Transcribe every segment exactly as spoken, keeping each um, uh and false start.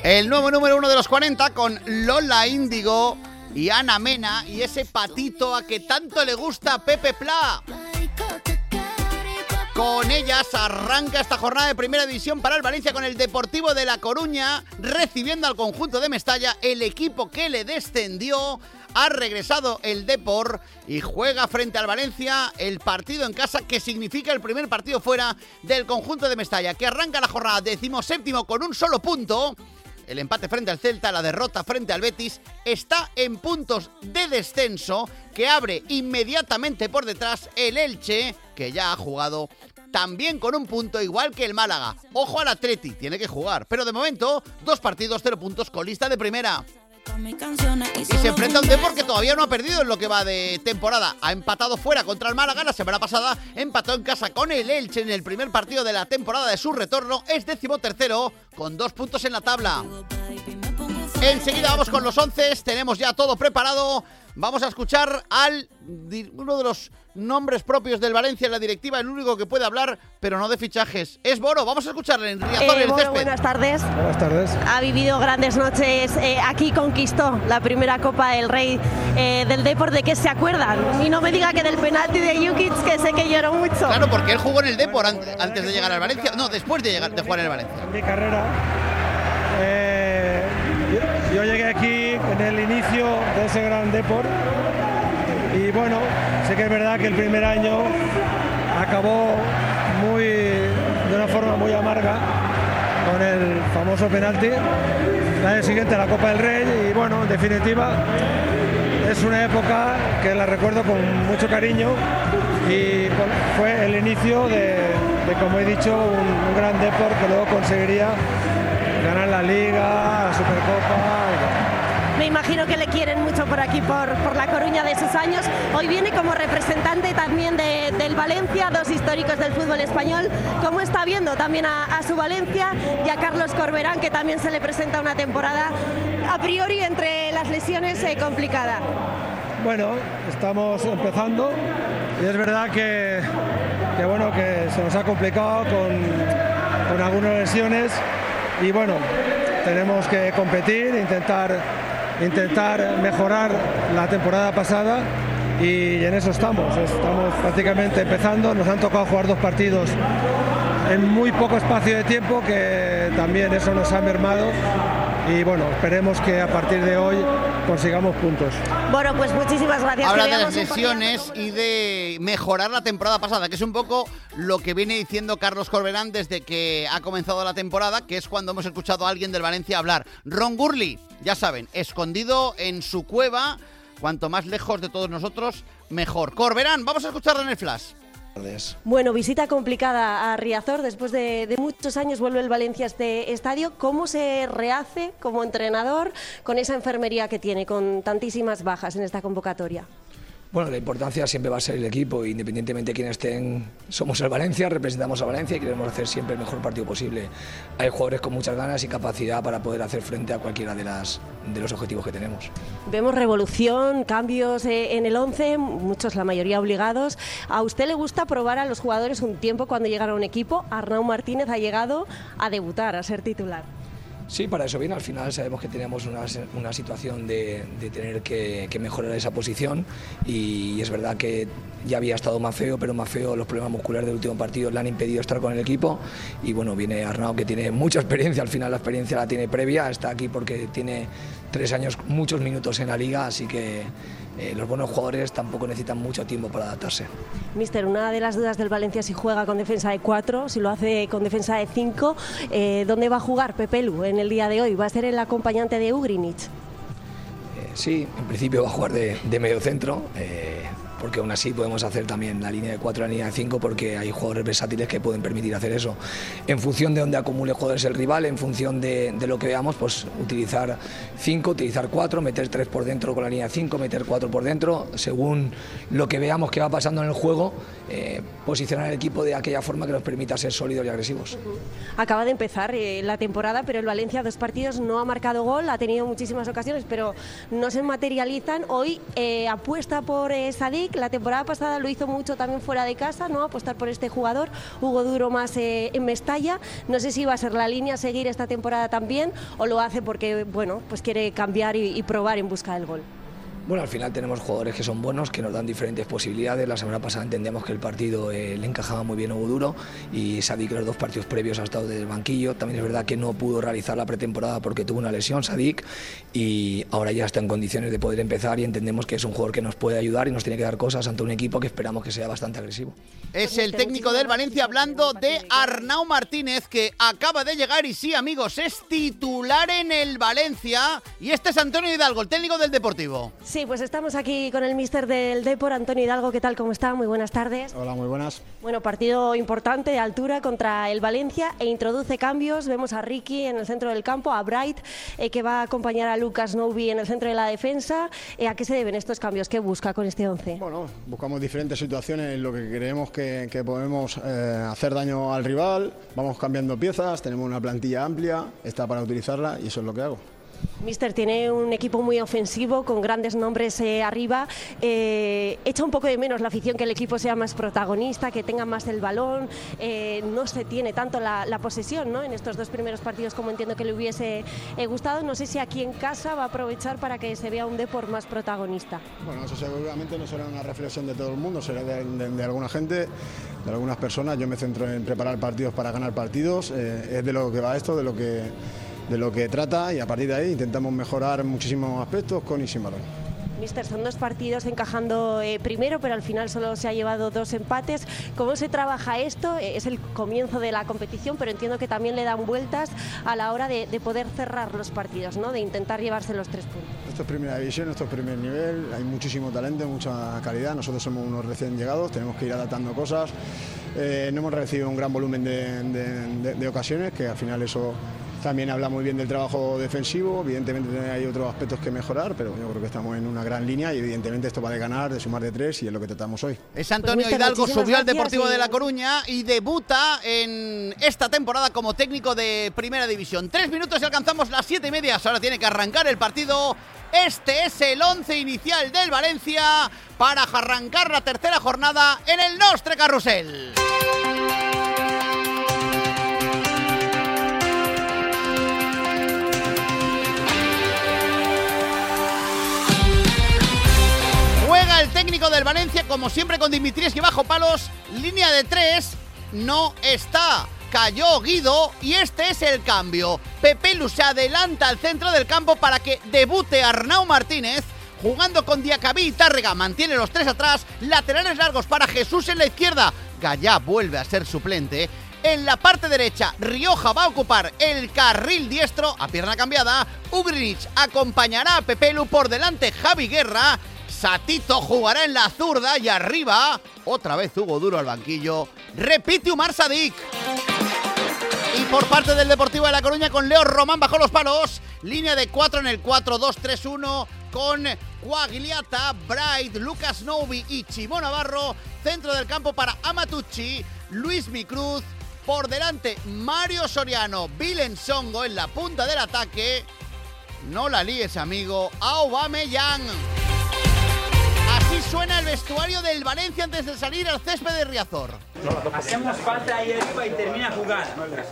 El nuevo número uno de los cuarenta con Lola Índigo y Ana Mena y ese patito a que tanto le gusta a Pepe Pla. Con ellas arranca esta jornada de primera división para el Valencia con el Deportivo de La Coruña, recibiendo al conjunto de Mestalla, el equipo que le descendió. Ha regresado el Depor y juega frente al Valencia el partido en casa, que significa el primer partido fuera del conjunto de Mestalla, que arranca la jornada decimoséptimo con un solo punto. El empate frente al Celta, la derrota frente al Betis, está en puntos de descenso, que abre inmediatamente por detrás el Elche, que ya ha jugado también con un punto, igual que el Málaga. Ojo al Atleti, tiene que jugar, pero de momento, dos partidos, cero puntos, colista de primera. Y se enfrenta a un Depor que todavía no ha perdido en lo que va de temporada. Ha empatado fuera contra el Málaga la semana pasada, empató en casa con el Elche en el primer partido de la temporada de su retorno. Es decimotercero con dos puntos en la tabla. Enseguida vamos con los once, tenemos ya todo preparado. Vamos a escuchar al uno de los nombres propios del Valencia en la directiva, el único que puede hablar, pero no de fichajes. Es Boro, vamos a escucharle en Riazor, eh, el Boro, césped. Buenas tardes. Buenas tardes. Ha vivido grandes noches, eh, aquí conquistó la primera Copa del Rey eh, del Depor. ¿De qué se acuerdan? Y no me diga que del penalti de Jukic, que sé que lloró mucho. Claro, porque él jugó en el Depor an antes de llegar al Valencia. No, después de, llegar, de jugar en el Valencia. En mi carrera, eh, yo, yo llegué aquí en el inicio de ese gran Depor. Y bueno, sé que es verdad que el primer año acabó muy, de una forma muy amarga con el famoso penalti. El año siguiente la Copa del Rey y bueno, en definitiva es una época que la recuerdo con mucho cariño y fue el inicio de, de como he dicho, un, un gran Depor que luego conseguiría ganar la Liga, la Supercopa. Me imagino que le quieren mucho por aquí, por, por La Coruña de sus años. Hoy viene como representante también de, del Valencia, dos históricos del fútbol español. ¿Cómo está viendo también a, a su Valencia y a Carlos Corberán, que también se le presenta una temporada a priori entre las lesiones eh, complicada? Bueno, estamos empezando y es verdad que, que, bueno, que se nos ha complicado con, con algunas lesiones y bueno, tenemos que competir, intentar... intentar mejorar la temporada pasada y en eso estamos, estamos prácticamente empezando, nos han tocado jugar dos partidos en muy poco espacio de tiempo, que también eso nos ha mermado y bueno, esperemos que a partir de hoy consigamos puntos. Bueno, pues muchísimas gracias. Habla de las lesiones y de mejorar la temporada pasada, que es un poco lo que viene diciendo Carlos Corberán desde que ha comenzado la temporada, que es cuando hemos escuchado a alguien del Valencia hablar. Ron Gurley, ya saben, escondido en su cueva, cuanto más lejos de todos nosotros, mejor. Corberán, vamos a escucharlo en el flash. Bueno, visita complicada a Riazor, después de, de muchos años vuelve el Valencia a este estadio. ¿Cómo se rehace como entrenador con esa enfermería que tiene, con tantísimas bajas en esta convocatoria? Bueno, la importancia siempre va a ser el equipo, independientemente de quién estén. Somos el Valencia, representamos a Valencia y queremos hacer siempre el mejor partido posible. Hay jugadores con muchas ganas y capacidad para poder hacer frente a cualquiera de, las, de los objetivos que tenemos. Vemos revolución, cambios eh, en el once, muchos, la mayoría obligados. ¿A usted le gusta probar a los jugadores un tiempo cuando llegan a un equipo? Arnau Martínez ha llegado a debutar, a ser titular. Sí, para eso viene. Al final sabemos que teníamos una, una situación de, de tener que, que mejorar esa posición y es verdad que ya había estado Maffeo, pero Maffeo, los problemas musculares del último partido le han impedido estar con el equipo y bueno, viene Arnau, que tiene mucha experiencia, al final la experiencia la tiene previa, está aquí porque tiene tres años, muchos minutos en la liga, así que eh, los buenos jugadores tampoco necesitan mucho tiempo para adaptarse. Mister, una de las dudas del Valencia si juega con defensa de cuatro, si lo hace con defensa de cinco, eh, ¿dónde va a jugar Pepe Lu en el día de hoy? ¿Va a ser el acompañante de Ugrinic? Eh, sí, en principio va a jugar de, de medio centro, eh, porque aún así podemos hacer también la línea de cuatro y la línea de cinco, porque hay jugadores versátiles que pueden permitir hacer eso. En función de donde acumule jugadores el rival, en función de, de lo que veamos, pues utilizar cinco, utilizar cuatro, meter tres por dentro con la línea de cinco, meter cuatro por dentro, según lo que veamos que va pasando en el juego, eh, posicionar el equipo de aquella forma que nos permita ser sólidos y agresivos. Acaba de empezar eh, la temporada, pero el Valencia dos partidos no ha marcado gol, ha tenido muchísimas ocasiones, pero no se materializan. Hoy eh, apuesta por eh, Sadik, la temporada pasada lo hizo mucho también fuera de casa, ¿no? Apostar por este jugador, Hugo Duro más eh, en Mestalla. No sé si va a ser la línea a seguir esta temporada también o lo hace porque, bueno, pues quiere cambiar y, y probar en busca del gol. Bueno, al final tenemos jugadores que son buenos, que nos dan diferentes posibilidades. La semana pasada entendíamos que el partido eh, le encajaba muy bien a Hugo Duro y Sadik los dos partidos previos ha estado desde el banquillo. También es verdad que no pudo realizar la pretemporada porque tuvo una lesión, Sadik, y ahora ya está en condiciones de poder empezar y entendemos que es un jugador que nos puede ayudar y nos tiene que dar cosas ante un equipo que esperamos que sea bastante agresivo. Es el técnico del Valencia hablando de Arnau Martínez, que acaba de llegar y sí, amigos, es titular en el Valencia. Y este es Antonio Hidalgo, el técnico del Deportivo. Sí, pues estamos aquí con el míster del Depor, Antonio Hidalgo. ¿Qué tal? ¿Cómo está? Muy buenas tardes. Hola, muy buenas. Bueno, partido importante de altura contra el Valencia e introduce cambios. Vemos a Ricky en el centro del campo, a Bright, eh, que va a acompañar a Lucas Noubi en el centro de la defensa. Eh, ¿A qué se deben estos cambios? ¿Qué busca con este once? Bueno, buscamos diferentes situaciones en lo que creemos que, que podemos eh, hacer daño al rival. Vamos cambiando piezas, tenemos una plantilla amplia, está para utilizarla y eso es lo que hago. Mister, tiene un equipo muy ofensivo, con grandes nombres eh, arriba. Eh, echa un poco de menos la afición que el equipo sea más protagonista, que tenga más el balón. Eh, no se tiene tanto la, la posesión, ¿no?, en estos dos primeros partidos como entiendo que le hubiese eh, gustado. No sé si aquí en casa va a aprovechar para que se vea un Depor más protagonista. Bueno, eso seguramente no será una reflexión de todo el mundo, será de, de, de alguna gente, de algunas personas. Yo me centro en preparar partidos para ganar partidos. Eh, es de lo que va esto, de lo que... de lo que trata, y a partir de ahí intentamos mejorar muchísimos aspectos con y sin balón. Mister, son dos partidos encajando eh, primero, pero al final solo se ha llevado dos empates. ¿Cómo se trabaja esto? Eh, es el comienzo de la competición, pero entiendo que también le dan vueltas a la hora de, de poder cerrar los partidos, ¿no?, de intentar llevarse los tres puntos. Esto es primera división, esto es primer nivel, hay muchísimo talento, mucha calidad. Nosotros somos unos recién llegados, tenemos que ir adaptando cosas. Eh, no hemos recibido un gran volumen de, de, de, de ocasiones, que al final eso también habla muy bien del trabajo defensivo. Evidentemente hay otros aspectos que mejorar, pero yo creo que estamos en una gran línea y evidentemente esto va de ganar, de sumar de tres, y es lo que tratamos hoy. Es Antonio pues, Hidalgo, subió al Deportivo y... de La Coruña y debuta en esta temporada como técnico de Primera División. Tres minutos y alcanzamos las siete y media. Ahora tiene que arrancar el partido. Este es el once inicial del Valencia para arrancar la tercera jornada en el Nostre Carrusel. Juega el técnico del Valencia, como siempre, con Dimitrievski bajo palos. Línea de tres, no está. Cayó Guido y este es el cambio. Pepelu se adelanta al centro del campo para que debute Arnau Martínez, jugando con Diacabí y Tárrega. Mantiene los tres atrás, laterales largos para Jesús en la izquierda. Gallá vuelve a ser suplente. En la parte derecha, Rioja va a ocupar el carril diestro a pierna cambiada. Ugrinic acompañará a Pepelu, por delante Javi Guerra. Satito jugará en la zurda y arriba, otra vez Hugo Duro al banquillo. Repite Umar Sadik. Y por parte del Deportivo de La Coruña, con Leo Román bajo los palos. Línea de cuatro en el cuatro dos tres uno con Quagliata, Bright, Lucas Noubi y Chimo Navarro. Centro del campo para Amatucci, Luis Micruz. Por delante Mario Soriano, Vilen Songo en la punta del ataque. No la líes, amigo, Aubameyang. Así suena el vestuario del Valencia antes de salir al césped de Riazor. Hacemos falta ahí arriba y termina jugando.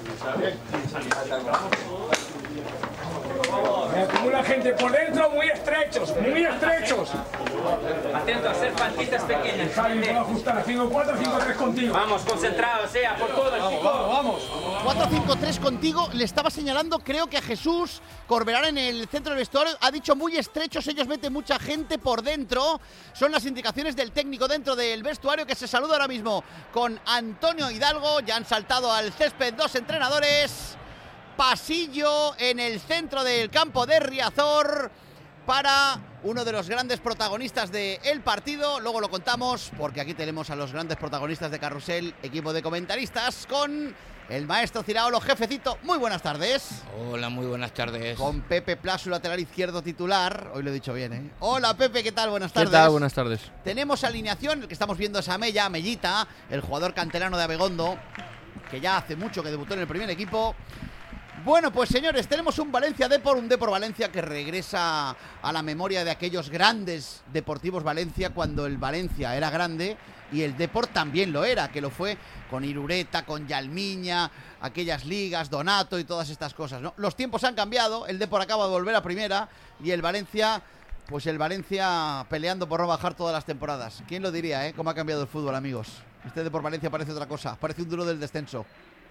Me acumula gente por dentro, muy estrechos, muy estrechos. Atento a hacer faltitas pequeñas. Javi, puedo ajustar. cinco cuatro, cinco tres contigo. Vamos, concentrados, sea por todo el vamos, chico. Vamos, vamos. cuatro cinco tres contigo. Le estaba señalando, creo que a Jesús Corberán en el centro del vestuario. Ha dicho muy estrechos, ellos meten mucha gente por dentro. Son las indicaciones del técnico dentro del vestuario, que se saluda ahora mismo con Antonio Hidalgo. Ya han saltado al césped dos entrenadores. Pasillo en el centro del campo de Riazor para uno de los grandes protagonistas del partido. Luego lo contamos, porque aquí tenemos a los grandes protagonistas de Carrusel, equipo de comentaristas, con el maestro Ciraolo, jefecito. Muy buenas tardes. Hola, muy buenas tardes. Con Pepe Pla, su lateral izquierdo titular. Hoy lo he dicho bien, ¿eh? Hola, Pepe, ¿qué tal? Buenas tardes. ¿Qué tal? Buenas tardes. Tenemos alineación, el que estamos viendo es Amella, Mellita, el jugador canterano de Abegondo, que ya hace mucho que debutó en el primer equipo. Bueno, pues señores, tenemos un Valencia Depor, un Depor Valencia que regresa a la memoria de aquellos grandes Deportivos Valencia cuando el Valencia era grande y el Depor también lo era, que lo fue con Irureta, con Yalmiña, aquellas ligas, Donato y todas estas cosas, ¿no? Los tiempos han cambiado, el Depor acaba de volver a primera y el Valencia, pues el Valencia peleando por no bajar todas las temporadas. ¿Quién lo diría, eh? ¿Cómo ha cambiado el fútbol, amigos? Este Depor Valencia parece otra cosa, parece un duro del descenso.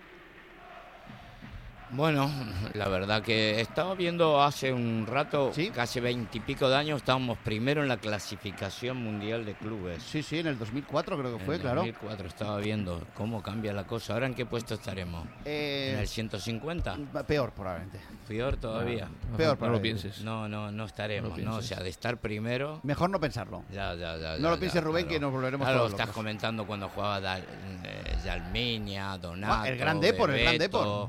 Bueno, la verdad que estaba viendo hace un rato, ¿sí? Casi veintipico de años, estábamos primero en la clasificación mundial de clubes. Sí, sí, en el dos mil cuatro creo que fue, en claro. En el dos mil cuatro estaba viendo cómo cambia la cosa. ¿Ahora en qué puesto estaremos? Eh, ¿En el ciento cincuenta? Peor, probablemente. ¿Peor todavía? No, peor, no lo pienses. No, no, no estaremos, no ¿no? O sea, de estar primero... Mejor no pensarlo. Ya, ya, ya. No ya, lo pienses, ya, Rubén, claro. que nos volveremos claro, todos lo estás locos. comentando cuando jugaba Dal, eh, Yalmiña, Donato, El gran Depor, el gran Depor.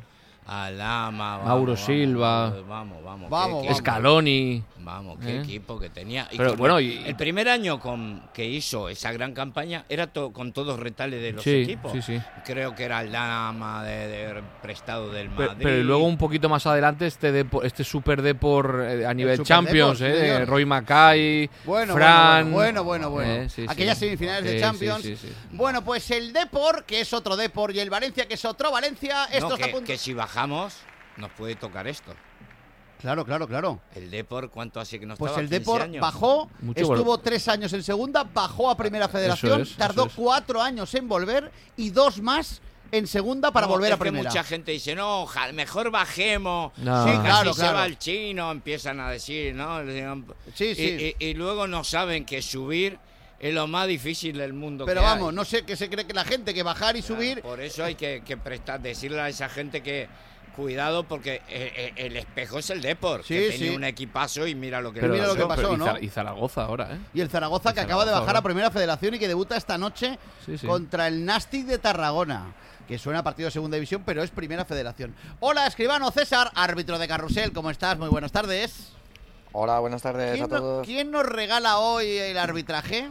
Alama, vamos, Mauro vamos, Silva, vamos, vamos, vamos, vamos, qué, qué Scaloni. Vamos, qué ¿Eh? equipo que tenía. Y Pero, con bueno, el, y- el primer año con que hizo esa gran campaña era to, con todos retales de los Sí, equipos. sí, sí. Creo que era el Lama de, de prestado del Pero, Madrid. pero luego un poquito más adelante este Depor, este Super Depor eh, a nivel Super Champions, Depor, eh, señor. de Roy Mackay, Bueno, Fran. bueno, bueno, bueno, bueno. Eh, sí, Aquellas sí. semifinales de Sí, Champions. sí, sí, sí. Bueno, pues el Depor, que es otro Depor, y el Valencia, que es otro Valencia. Esto no, está que, a punto. que si bajamos nos puede tocar esto. Claro, claro, claro. El Depor, ¿cuánto hace que no Pues estaba? el quince Depor años. bajó, Mucho estuvo valor. tres años en segunda, bajó a Primera Federación, es, eso tardó es. cuatro años en volver y dos más en segunda para No, volver es a Primera. Que mucha gente dice, no, ja- mejor bajemos. No. Sí, Casi claro, se claro. va el chino, empiezan a decir, ¿no? Sí, Y- sí. Y, y luego no saben que subir es lo más difícil del mundo. Pero que vamos, hay. no sé qué se cree que la gente, que bajar y Claro, subir. Por eso hay que, que prestar, decirle a esa gente que cuidado porque eh, eh, el espejo es el Depor, Sí, que tenía sí. un equipazo y mira lo que Pero, mira lo que pero- pasó, y ¿no? Zar- Y Zaragoza ahora, ¿eh? Y el Zaragoza, que El acaba de Zaragoza, bajar a ahora. Primera Federación y que debuta esta noche Sí, sí. contra el Nastic de Tarragona, que suena a partido de Segunda División, pero es Primera Federación. Hola, escribano César, árbitro de Carrusel, ¿cómo estás? Muy buenas tardes. Hola, buenas tardes a ¿Quién, no- todos. quién nos regala hoy el arbitraje?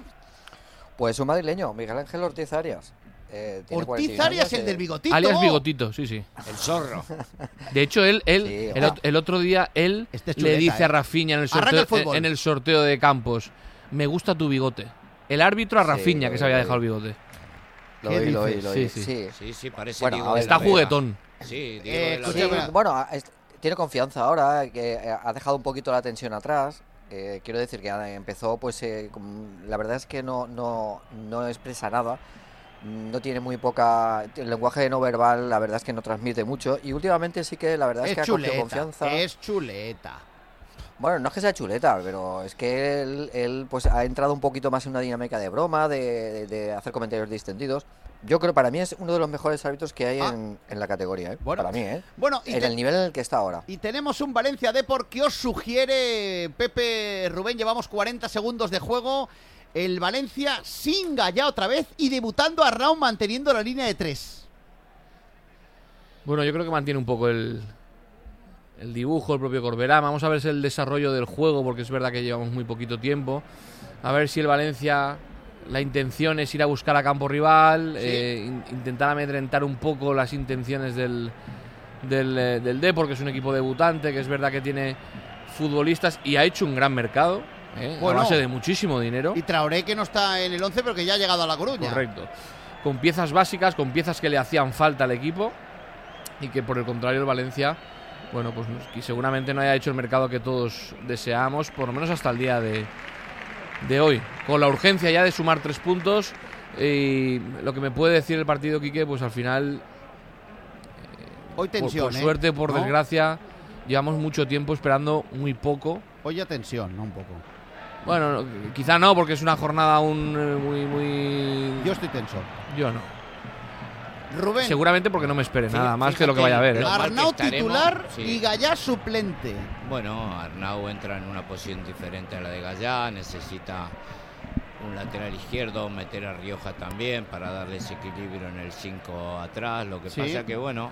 Pues un madrileño, Miguel Ángel Ortiz Arias. Eh, tiene cuarenta y Ortiz seis Arias, años, el eh, del bigotito. Alias Bigotito, sí, sí. el zorro. De hecho, él, él Sí, el, ah. ot- el otro día, él Este es le chuleta, dice eh. a Rafinha en el, Arranca el sorteo, fútbol. en el sorteo de Campos, me gusta tu bigote. El árbitro a Sí, Rafinha, lo que se vi, había lo dejado el vi. bigote. Lo ¿Qué oí, lo oí, dices? lo oí. Sí, sí. Sí, Sí, sí, parece Bueno, Diego a de ver, la Está Vega. juguetón. Sí, Diego Eh, de la escucha, Sí, Vega. mira. bueno, es- tiene confianza ahora, que eh, ha dejado un poquito la tensión atrás. Eh, quiero decir que ah, empezó, pues eh, con- la verdad es que no, no, no expresa nada. No tiene muy poca. El lenguaje no verbal, la verdad es que no transmite mucho. Y últimamente sí que la verdad es, Es que ha cogido chuleta, confianza. es chuleta. Bueno, no es que sea chuleta, pero es que él, él, pues ha entrado un poquito más en una dinámica de broma, de, de- de hacer comentarios distendidos. Yo creo, para mí es uno de los mejores árbitros que hay Ah. en, en la categoría, ¿eh? Bueno. Para mí, ¿eh? Bueno, y, En te- el nivel en el que está ahora. y tenemos un Valencia Depor que os sugiere Pepe Rubén. Llevamos cuarenta segundos de juego. El Valencia sin Gallá otra vez y debutando a Raúl manteniendo la línea de tres. Bueno, yo creo que mantiene un poco el, el dibujo, el propio Corberá. Vamos a ver si el desarrollo del juego, porque es verdad que llevamos muy poquito tiempo. A ver si el Valencia, la intención es ir a buscar a campo rival, Sí. eh, in- intentar amedrentar un poco las intenciones del, del, eh, del Depor, que es un equipo debutante, que es verdad que tiene futbolistas y ha hecho un gran mercado, eh, Bueno. a base de muchísimo dinero. Y Traoré, que no está en el once, pero que ya ha llegado a La Coruña. Correcto. Con piezas básicas, con piezas que le hacían falta al equipo y que por el contrario el Valencia, bueno, pues y seguramente no haya hecho el mercado que todos deseamos, por lo menos hasta el día de, de hoy. Con la urgencia ya de sumar tres puntos y lo que me puede decir el partido, Quique, pues al final, Hoy por, tensión, por ¿eh? suerte, por ¿No? desgracia, llevamos mucho tiempo esperando muy poco. Hoy ya tensión, ¿no? Un poco. Bueno, no, quizá no, porque es una jornada aún eh, muy, muy... Yo estoy tenso. Yo no. Rubén, Seguramente porque no me espere Fí- nada más que lo que fíjate, vaya a ver. ¿eh? lo mal que Arnau estaremos, titular sí. y Gallá suplente. Bueno, Arnau entra en una posición diferente a la de Gallá, necesita un lateral izquierdo, meter a Rioja también para darle ese equilibrio en el cinco atrás. Lo que Sí. pasa que, bueno,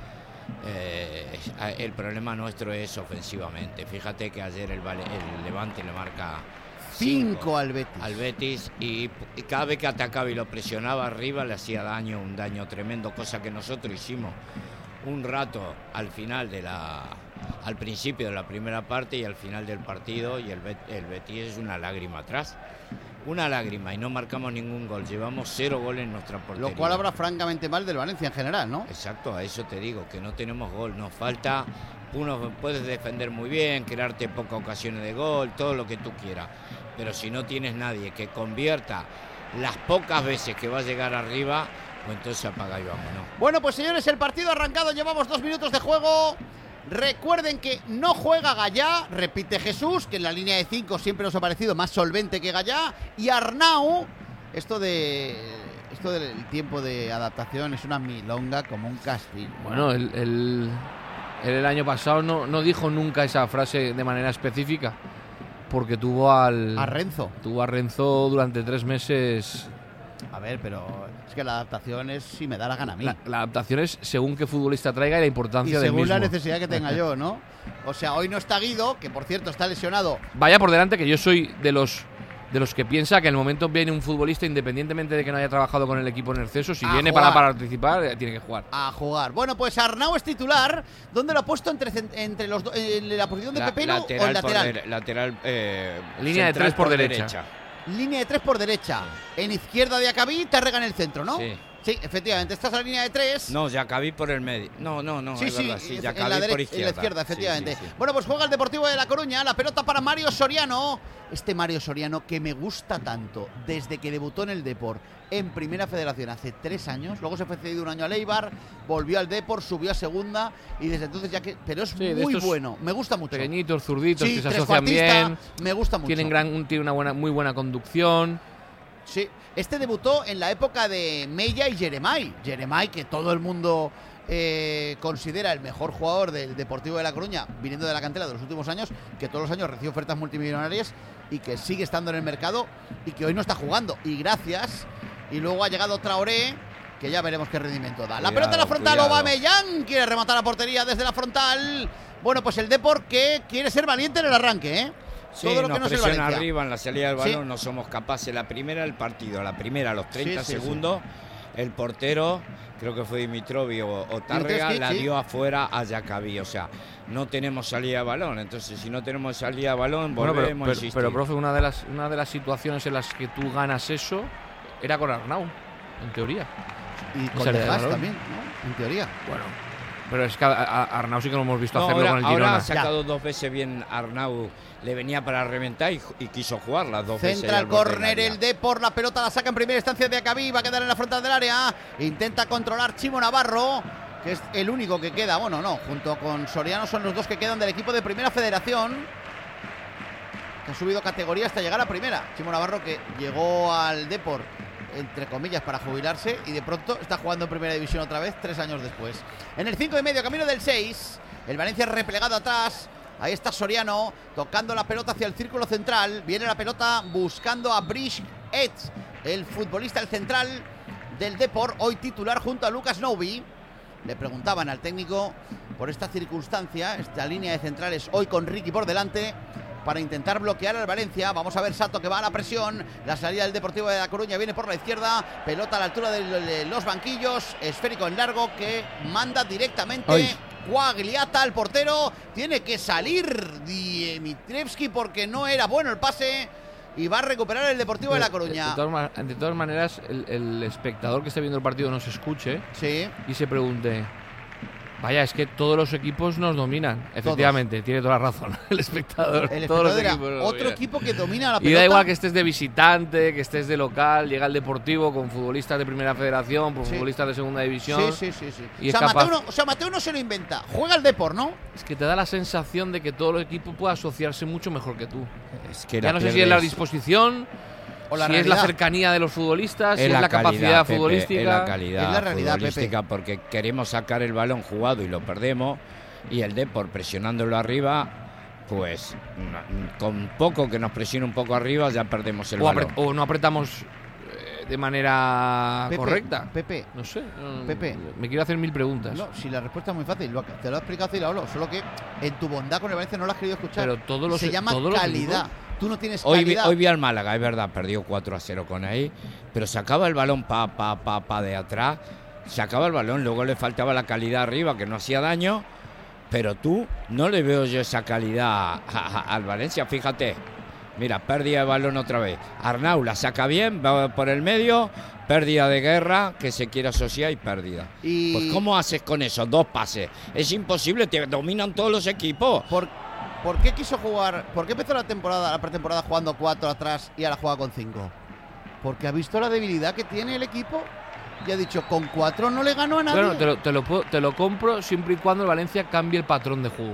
eh, el problema nuestro es ofensivamente. Fíjate que ayer el, Vale- el Levante le marca cinco al Betis. al Betis y, y cada vez que atacaba y lo presionaba arriba le hacía daño, un daño tremendo, cosa que nosotros hicimos un rato al final de la al principio de la primera parte y al final del partido, y el, Bet, el Betis es una lágrima atrás, una lágrima, y no marcamos ningún gol, llevamos cero goles en nuestra portería. Lo cual habla francamente mal del Valencia en general, ¿no? Exacto, a eso te digo, que no tenemos gol, nos falta, uno puedes defender muy bien, crearte pocas ocasiones de gol, todo lo que tú quieras, pero si no tienes nadie que convierta las pocas veces que va a llegar arriba, pues entonces apaga y vámonos. Bueno, pues señores, el partido ha arrancado, llevamos dos minutos de juego. Recuerden que no juega Gallá, repite Jesús, que en la línea de cinco siempre nos ha parecido más solvente que Gallá, y Arnau, esto de esto del tiempo de adaptación es una milonga como un castillo. Bueno, el, el, el, el año pasado no, no dijo nunca esa frase de manera específica, porque tuvo al a Renzo. Tuvo a Renzo durante tres meses. A ver, pero es que la adaptación es si me da la gana a mí. La, la adaptación es según qué futbolista traiga y la importancia y del según mismo. la necesidad que tenga yo, ¿no? O sea, hoy no está Guido, que por cierto está lesionado. Vaya por delante que yo soy de los de los que piensa que en el momento viene un futbolista, independientemente de que no haya trabajado con el equipo en exceso, si A viene jugar. para participar, eh, tiene que jugar. A jugar. Bueno, pues Arnau es titular. ¿Dónde lo ha puesto? Entre, entre los do- en la posición de La- Pepelu o el por lateral. dere- lateral eh, Línea de central tres por derecha. Línea de tres por derecha. En izquierda de Acabí, Tárrega en el centro, ¿no? Sí. Sí, efectivamente. Esta es la línea de tres. No, Jacabí por el medio. No, no, no, sí, es sí, verdad, sí, en Jacabí la, por dere- izquierda. en la izquierda, Sí, efectivamente. sí, sí. Bueno, pues juega el Deportivo de La Coruña. La pelota para Mario Soriano. Este Mario Soriano que me gusta tanto desde que debutó en el Depor en Primera Federación hace tres años. Luego se fue cedido un año al Eibar, volvió al Depor, subió a Segunda y desde entonces ya que... Pero es Sí, de muy estos bueno, me gusta mucho. Pequeñitos, zurditos, Sí, que se asocian trescuartista, bien. me gusta mucho. Tienen gran, un- tiene una buena, muy buena conducción. Sí, este debutó en la época de Mella y Jeremai. Jeremai, que todo el mundo eh, considera el mejor jugador del Deportivo de La Coruña, viniendo de la cantera de los últimos años, que todos los años recibe ofertas multimillonarias y que sigue estando en el mercado y que hoy no está jugando. Y gracias. Y luego ha llegado Traoré, que ya veremos qué rendimiento da. La Cuidado, pelota en la frontal, cuidado. Aubameyang quiere rematar la portería desde la frontal. Bueno, pues el Depor que quiere ser valiente en el arranque, ¿eh? Sí, Todo lo nos que no es el presiona Valencia. arriba en la salida del balón, Sí. no somos capaces. La primera del partido, la primera a los treinta Sí, sí, segundos, el portero, creo que fue Dimitrovi o, o Tárrega, Dimitrievski, la sí. dio afuera a Jacabí. O sea, no tenemos salida de balón. Entonces, si no tenemos salida de balón, Bueno, pero, volvemos a pero, insistir. pero, profe, una de las una de las situaciones en las que tú ganas eso era con Arnau, en teoría. Y con Salida de Degas balón. también, ¿no? En teoría. Bueno, pero es que a, a Arnau sí que lo hemos visto No, hacerlo ahora, con el ahora Girona. ha sacado dos veces bien Arnau, le venía para reventar y, y quiso jugar las dos veces. Centra al el borde del córner, área. el Depor, la pelota la saca en primera instancia de Acabí, va a quedar en la frontal del área, intenta controlar Chimo Navarro, que es el único que queda, bueno, no, junto con Soriano son los dos que quedan del equipo de Primera Federación, que ha subido categoría hasta llegar a Primera. Chimo Navarro que llegó al Depor, entre comillas, para jubilarse y de pronto está jugando en Primera División otra vez, tres años después. En el cinco y medio, camino del seis, el Valencia replegado atrás. Ahí está Soriano tocando la pelota hacia el círculo central. Viene la pelota buscando a Brice Etz, el futbolista, el central del Depor, hoy titular junto a Lucas Noubi. Le preguntaban al técnico por esta circunstancia, esta línea de centrales hoy con Ricky por delante, para intentar bloquear al Valencia. Vamos a ver Sato que va a la presión. La salida del Deportivo de La Coruña viene por la izquierda. Pelota a la altura de los banquillos. Esférico en largo que manda directamente Ay. Guagliata al portero. Tiene que salir Dimitrievski porque no era bueno el pase. Y va a recuperar el Deportivo de La Coruña. De todas, ma- de todas maneras, el, el espectador que esté viendo el partido nos escuche Sí. y se pregunte: vaya, es que todos los equipos nos dominan. Efectivamente, tiene toda la razón el espectador. El todos los espectador era equipos nos otro dominan. equipo que domina la Y pelota. da igual que estés de visitante, que estés de local, llega el Deportivo con futbolistas de Primera Federación, con Sí. futbolistas de Segunda División. Sí, sí, sí, sí. Y O sea, es capaz- Mateo no, o sea, Mateo no se lo inventa. Juega el Depor, ¿no? Es que te da la sensación de que todo el equipo puede asociarse mucho mejor que tú. Es que Ya la no sé si pierdes. es la disposición, O la si es realidad. la cercanía de los futbolistas, si Es es la la calidad, capacidad Pepe, futbolística. es la calidad Es la realidad, futbolística, porque queremos sacar el balón jugado y lo perdemos, y el Depor presionándolo arriba pues con poco que nos presione un poco arriba ya perdemos el o, balón. apre- o no apretamos eh, de manera Pepe, correcta. Pepe, No sé. no- Pepe. Me quiero hacer mil preguntas. No, si la respuesta es muy fácil, lo, te lo ha explicado Ciraolo, solo que en tu bondad con el Valencia no lo has querido escuchar. Pero todos los- Se llama todos los calidad. equipos. Tú no tienes Hoy vi, calidad. hoy vi al Málaga, es verdad, perdió cuatro a cero con ahí, pero sacaba el balón pa, pa, pa, pa de atrás, sacaba el balón, luego le faltaba la calidad arriba, que no hacía daño, pero tú no le veo yo esa calidad a- a- al Valencia, fíjate. Mira, pérdida de balón otra vez. Arnau la saca bien, va por el medio, pérdida de Guerra, que se quiere asociar y pérdida. Y- Pues ¿cómo haces con esos dos pases? Es imposible, te dominan todos los equipos. ¿Por, ¿Por qué quiso jugar? ¿Por qué empezó la temporada, la pretemporada jugando cuatro atrás y ahora juega con cinco? Porque ha visto la debilidad que tiene el equipo y ha dicho, con cuatro no le ganó a nadie. Bueno, te lo, te, lo, puedo- te lo compro siempre y cuando el Valencia cambie el patrón de juego.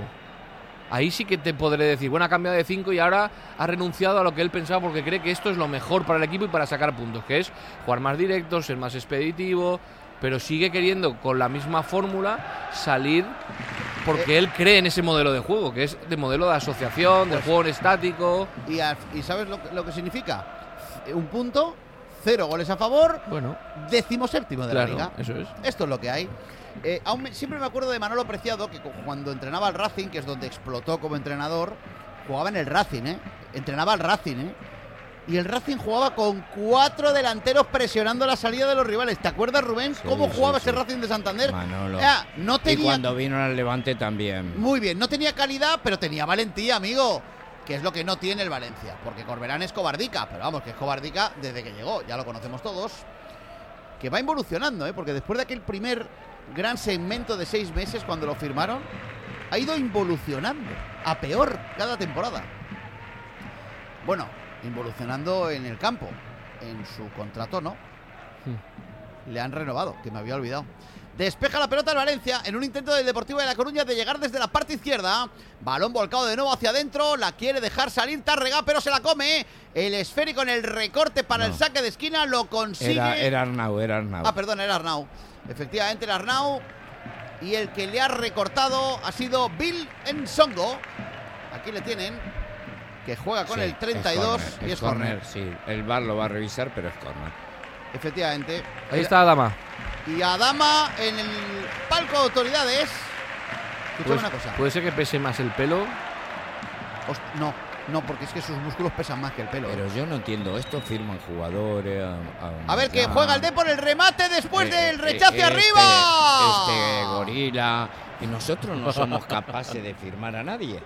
Ahí sí que te podré decir, bueno, ha cambiado de cinco y ahora ha renunciado a lo que él pensaba porque cree que esto es lo mejor para el equipo y para sacar puntos, que es jugar más directo, ser más expeditivo, pero sigue queriendo con la misma fórmula salir porque Eh. él cree en ese modelo de juego, que es de modelo de asociación, de Pues- juego en estático. Y, al- ¿y sabes lo, que- lo que significa? Un punto, cero goles a favor, Bueno, decimoséptimo de claro, la liga. eso es. Esto es lo que hay. Eh, aún me- siempre me acuerdo de Manolo Preciado, que cu- cuando entrenaba al Racing, que es donde explotó como entrenador, jugaba en el Racing, ¿eh? Entrenaba al Racing, ¿eh? Y el Racing jugaba con cuatro delanteros presionando la salida de los rivales. ¿Te acuerdas, Rubén, Sí, cómo sí, jugaba sí. ese Racing de Santander? Manolo. Ah, no Y tenía... cuando vino al Levante también. Muy bien, no tenía calidad, pero tenía valentía, amigo. Que es lo que no tiene el Valencia. Porque Corberán es cobardica, pero vamos, que es cobardica desde que llegó, ya lo conocemos todos. Que va involucionando, ¿eh? Porque después de aquel primer gran segmento de seis meses cuando lo firmaron, ha ido involucionando a peor cada temporada. Bueno, involucionando en el campo. En su contrato no. Le han renovado, que me había olvidado. Despeja la pelota el Valencia en un intento del Deportivo de La Coruña de llegar desde la parte izquierda. Balón volcado de nuevo hacia adentro. La quiere dejar salir Tárrega, pero se la come. El esférico en el recorte para No. el saque de esquina lo consigue. Era, era Arnau, era Arnau. Ah, perdón, era Arnau. Efectivamente, era Arnau. Y el que le ha recortado ha sido Bill Ensongo. Aquí le tienen. Que juega con Sí, el treinta y dos es córner, y es es córner. córner, sí. El V A R lo va a revisar, pero es córner. Efectivamente. Ahí está Adama. Y Adama en el palco de autoridades. Escúchame Pues, una cosa. puede ser que pese más el pelo. Host- no, no, porque es que sus músculos pesan más que el pelo. ¿eh? Pero yo no entiendo, esto firman jugadores. A, A ver, que ya. juega el D por el remate después Eh, del eh, rechace este- arriba. Este gorila. Y nosotros no somos capaces de firmar a nadie.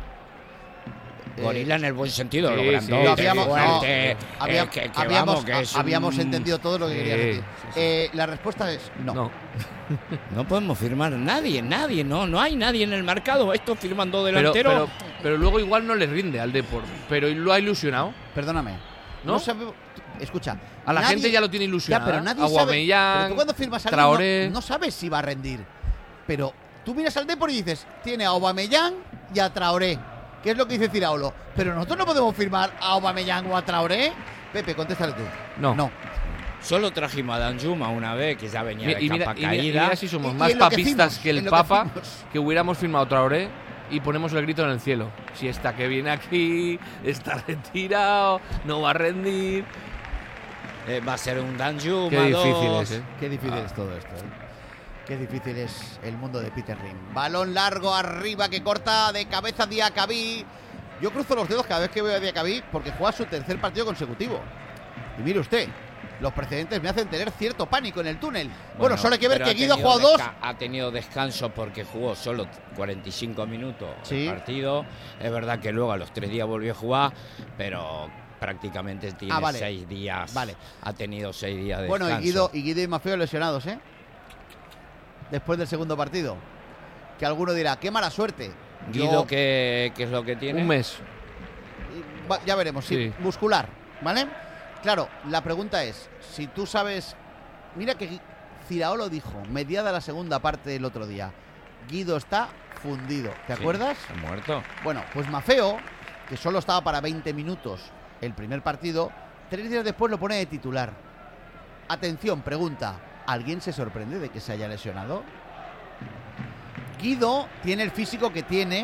Gorila en el buen sentido, sí, lo sí, grandote, lo habíamos- no, fuerte, había- eh, que, que habíamos, vamos, que es a- habíamos un- entendido todo lo que Sí, querías decir. sí, sí. Eh, la respuesta es no. No. No podemos firmar a nadie, nadie, no, no hay nadie en el mercado. Estos firman dos Pero, delanteros. pero, pero luego igual no le rinde al Depor. Pero lo ha ilusionado. Perdóname. ¿No? sabe- Escucha. A la nadie- gente ya lo tiene Ya, ilusionado. pero nadie sabe. Aubameyang, Pero tú cuando firmas a alguien Traoré. no, no sabes si va a rendir. Pero tú miras al Depor y dices, tiene a Aubameyang y a Traoré. ¿Qué es lo que dice Ciraolo? Pero nosotros no podemos firmar a Aubameyang o a Traoré. Pepe, contéstale tú. No. No. Solo trajimos a Danjuma una vez, que ya venía Mi- de y, mira, capa y, mira, y caída. mira si somos Y- y más enloquecimos, papistas que el Papa, enloquecimos. que hubiéramos firmado Traoré y ponemos el grito en el cielo. Si está que viene aquí, está retirado, no va a rendir. Eh, va a ser un Danjuma. Qué difícil dos. es, ¿eh? Qué difícil es todo esto, ¿eh? Qué difícil es el mundo de Peter Lim. Balón largo arriba que corta de cabeza Diacabí. Yo cruzo los dedos cada vez que veo a Diacabí porque juega su tercer partido consecutivo. Y mire usted, los precedentes me hacen tener cierto pánico en el túnel. Bueno, solo hay que ver pero que ha Guido ha tenido jugado dos. desca- Ha tenido descanso porque jugó solo cuarenta y cinco minutos Sí. el partido. Es verdad que luego a los tres días volvió a jugar, pero prácticamente tiene Ah, vale. seis días. Vale. Ha tenido seis días de Bueno, y descanso. Guido, y Guido y Mafeo lesionados, ¿eh? Después del segundo partido. Que alguno dirá, qué mala suerte. Guido, Yo- ¿qué, qué es lo que tiene? Un mes. Va- ya veremos, sí, Sí. muscular, ¿vale? Claro, la pregunta es, si tú sabes, mira que Gui- Ciraolo dijo, mediada la segunda parte del otro día, Guido está fundido, ¿te Sí, acuerdas? ha muerto. Bueno, pues Mafeo, que solo estaba para veinte minutos el primer partido, tres días después lo pone de titular. Atención, pregunta, ¿alguien se sorprende de que se haya lesionado? Guido tiene el físico que tiene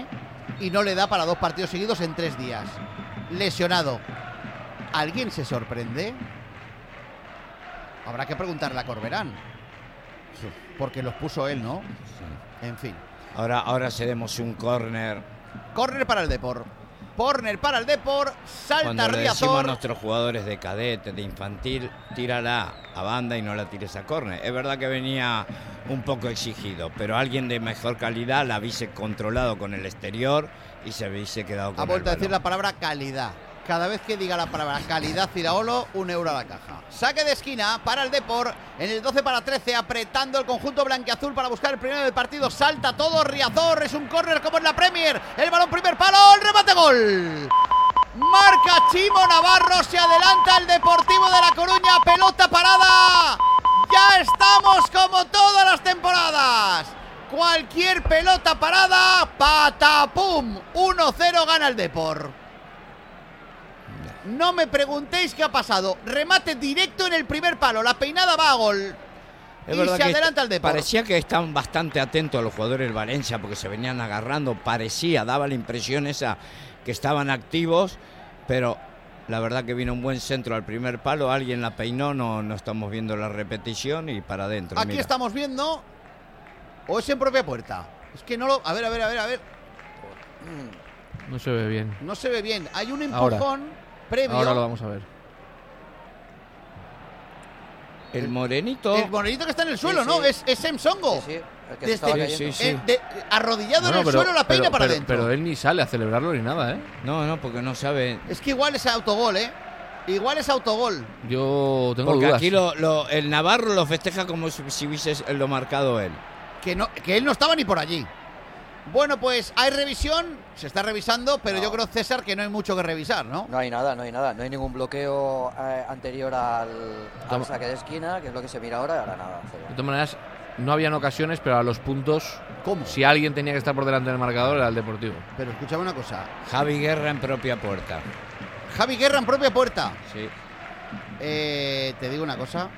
y no le da para dos partidos seguidos en tres días. Lesionado. ¿Alguien se sorprende? Habrá que preguntarle a Corberán. Sí. Porque los puso él, ¿no? Sí. En fin. Ahora, ahora cedemos un córner. Córner para el Depor. Córner para el Depor. Salta Cuando le decimos a Riazor. nuestros jugadores de cadete, de infantil, tírala a banda y no la tires a córner. Es verdad que venía un poco exigido, pero alguien de mejor calidad la hubiese controlado con el exterior y se hubiese quedado con Ha el vuelto a decir balón. la palabra calidad. Cada vez que diga la palabra calidad Iraola, un euro a la caja. Saque de esquina para el Depor. En el doce para trece, apretando el conjunto blanquiazul para buscar el primero del partido. Salta todo Riazor. Es un córner como en la Premier. El balón primer palo. El remate gol. Marca Chimo Navarro. Se adelanta el Deportivo de La Coruña. Pelota parada. Ya estamos como todas las temporadas. Cualquier pelota parada. Patapum. uno cero gana el Depor. No me preguntéis qué ha pasado. Remate directo en el primer palo. La peinada va a gol. Es y verdad se que adelanta el Depor. Parecía que estaban bastante atentos los jugadores del Valencia porque se venían agarrando. Parecía, daba la impresión esa que estaban activos, pero la verdad que vino un buen centro al primer palo. Alguien la peinó, no, no estamos viendo la repetición y para adentro. Aquí mira. estamos viendo. ¿O es en propia puerta? Es que no lo. A ver, a ver, a ver, a ver. No se ve bien. No se ve bien. Hay un Ahora. empujón previo. Ahora lo vamos a ver. El morenito. El morenito que está en el suelo, Sí, ¿no? sí. Es, es Semsongo. Sí, sí, el que Desde- estaba Sí, cayendo. sí, sí. eh, de- arrodillado Bueno, en el pero- suelo, la peina pero- para pero- adentro. Pero él ni sale a celebrarlo ni nada, ¿eh? No, no, porque no sabe. Es que igual es autogol, ¿eh? Igual es autogol. Yo tengo Porque dudas. aquí lo, lo- el Navarro lo festeja como si, si hubiese lo marcado él. Que, no, que él no estaba ni por allí. Bueno, pues hay revisión, se está revisando, pero No. yo creo, César, que no hay mucho que revisar, ¿no? No hay nada, no hay nada. No hay ningún bloqueo eh, anterior al, al Toma. saque de esquina, que es lo que se mira ahora, y ahora nada. cero. De todas maneras, no habían ocasiones, pero a los puntos, ¿Cómo? si alguien tenía que estar por delante del marcador, era el Deportivo. Pero escúchame una cosa. Javi Guerra en propia puerta. Javi Guerra en propia puerta. Sí. Eh, te digo una cosa.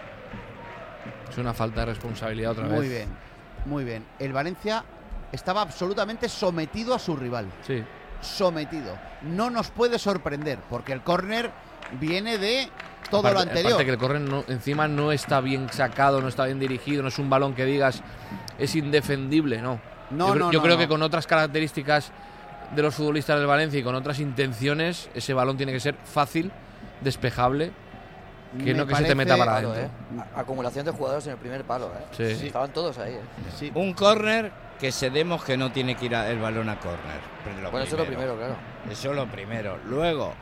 Es una falta de responsabilidad otra vez. Muy bien, muy bien. El Valencia estaba absolutamente sometido a su rival. Sí. Sometido. No nos puede sorprender, porque el córner viene de todo aparte, lo anterior. Aparte que el córner no, encima no está bien sacado, no está bien dirigido, no es un balón que digas es indefendible, no. No, yo, cre- no, yo no, creo no. que con otras características de los futbolistas del Valencia y con otras intenciones, ese balón tiene que ser fácil, despejable, que Me no que se te parece- meta para Claro, adentro. ¿eh? A- Acumulación de jugadores en el primer palo, ¿eh? Sí. Estaban todos ahí, ¿eh? Sí. Un córner que cedemos que no tiene que ir a- el balón a córner. Lo Bueno, eso es lo primero, claro. Eso es lo primero. Luego,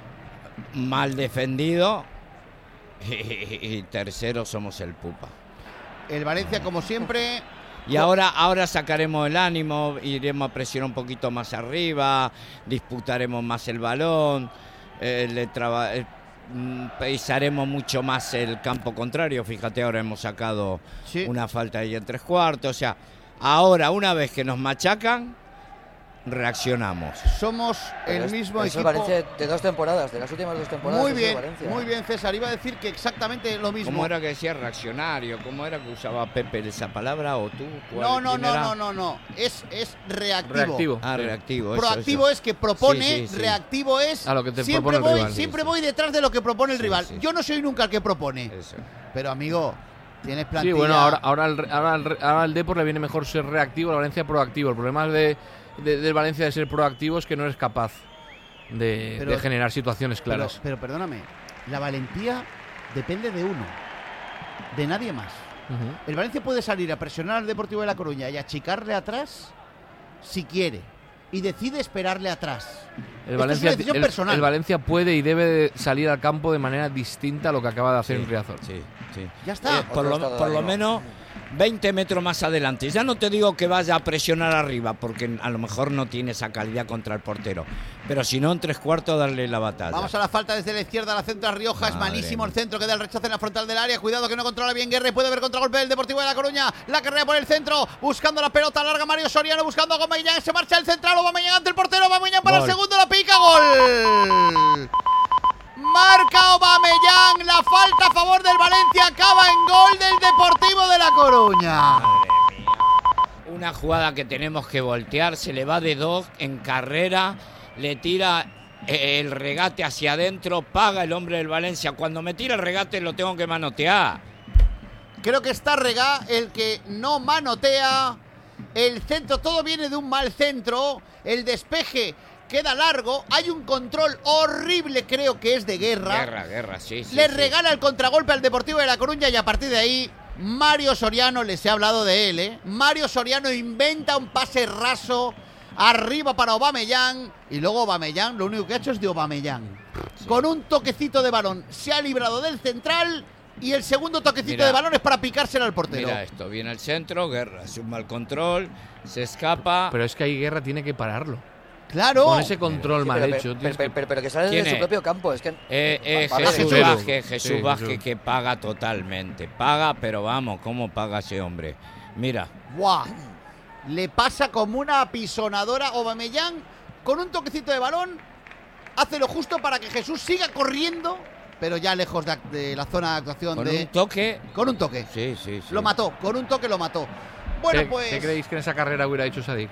mal defendido. Y, y tercero somos el pupa. El Valencia, como siempre. Y ahora, ahora sacaremos el ánimo, iremos a presionar un poquito más arriba, disputaremos más el balón, eh, le traba- eh, mm, pisaremos mucho más el campo contrario. Fíjate, ahora hemos sacado Sí. una falta ahí en tres cuartos. O sea, ahora, una vez que nos machacan, reaccionamos. Somos Pero el es- mismo pero eso equipo. es Valencia de dos temporadas, de las últimas dos temporadas. Muy eso es bien, Valencia. muy bien, César. Iba a decir que exactamente lo mismo. ¿Cómo era que decía reaccionario? ¿Cómo era que usaba Pepe esa palabra? ¿O tú? ¿Cuál- No, no, quién no, era? no, no, no. Es, es reactivo. Reactivo. Ah, Sí. reactivo. eso, Proactivo eso. es que propone, Sí, sí, sí. reactivo es A lo que te siempre propone el voy, rival. siempre Sí, voy detrás de lo que propone el Sí, rival. sí. Yo no soy nunca el que propone. Eso. Pero amigo, tienes Sí, plantilla. bueno, ahora, ahora, el, ahora, el, ahora al Depor le viene mejor ser reactivo, al Valencia proactivo. El problema de, de- del Valencia de ser proactivo es que no eres capaz de, Pero- de generar situaciones pero, claras. pero perdóname, la valentía depende de uno, de nadie más. Ujú. El Valencia puede salir a presionar al Deportivo de La Coruña y achicarle atrás si quiere. Y decide esperarle atrás. El Esto Valencia, es una decisión el- personal. el Valencia puede y debe salir al campo de manera distinta a lo que acaba de hacer Sí, en Riazor. Sí, sí. Ya está. Eh, por lo, Otro estado por de lo ánimo. menos veinte metros más adelante. Ya no te digo que vaya a presionar arriba, porque a lo mejor no tiene esa calidad contra el portero. Pero si no, en tres cuartos darle la batalla. Vamos a la falta desde la izquierda, la centra Rioja, es Madre malísimo el mía. centro que da el rechazo en la frontal del área, cuidado que no controla bien Guerre, puede haber contragolpe del Deportivo de La Coruña, la carrera por el centro, buscando la pelota larga Mario Soriano, buscando a Aubameyang, se marcha el central, Aubameyang ante el portero, Aubameyang para Gol. el segundo, la pica, gol. Marca Aubameyang, la falta a favor del Valencia acaba en gol del Deportivo de La Coruña. Madre mía. una jugada que tenemos que voltear, se le va de dos en carrera, le tira el regate hacia adentro, paga el hombre del Valencia. Cuando me tira el regate lo tengo que manotear. Creo que está Regá el que no manotea. El centro, todo viene de un mal centro. El despeje queda largo. Hay un control horrible, creo que es de Guerra. Guerra, Guerra, sí, sí. Le sí. regala el contragolpe al Deportivo de La Coruña y a partir de ahí Mario Soriano, les he hablado de él, ¿eh? Mario Soriano inventa un pase raso arriba para Aubameyang y luego Aubameyang lo único que ha hecho es de Aubameyang. Sí. Con un toquecito de balón se ha librado del central y el segundo toquecito Mira, de balón es para picárselo al portero. Mira esto, viene al centro, Guerra hace un mal control, se escapa. Pero es que ahí Guerra tiene que pararlo. Claro. Con ese control Sí, mal pero, hecho. Pero, pero, pero, pero que sale ¿Quién de su es? propio campo. Es que Eh, eh, Paga Jesús Jesús. Vázquez, Jesús Sí, Vázquez Jesús. que paga totalmente. Paga, pero vamos, ¿cómo paga ese hombre? Mira. ¡Buah! Le pasa como una apisonadora Aubameyang con un toquecito de balón. Hace lo justo para que Jesús siga corriendo, pero ya lejos de, de la zona de actuación. Con de, un toque. Con un toque. Sí, sí, sí. Lo mató, con un toque lo mató. Bueno, ¿Qué, pues... ¿Qué creéis que en esa carrera hubiera hecho Sadik?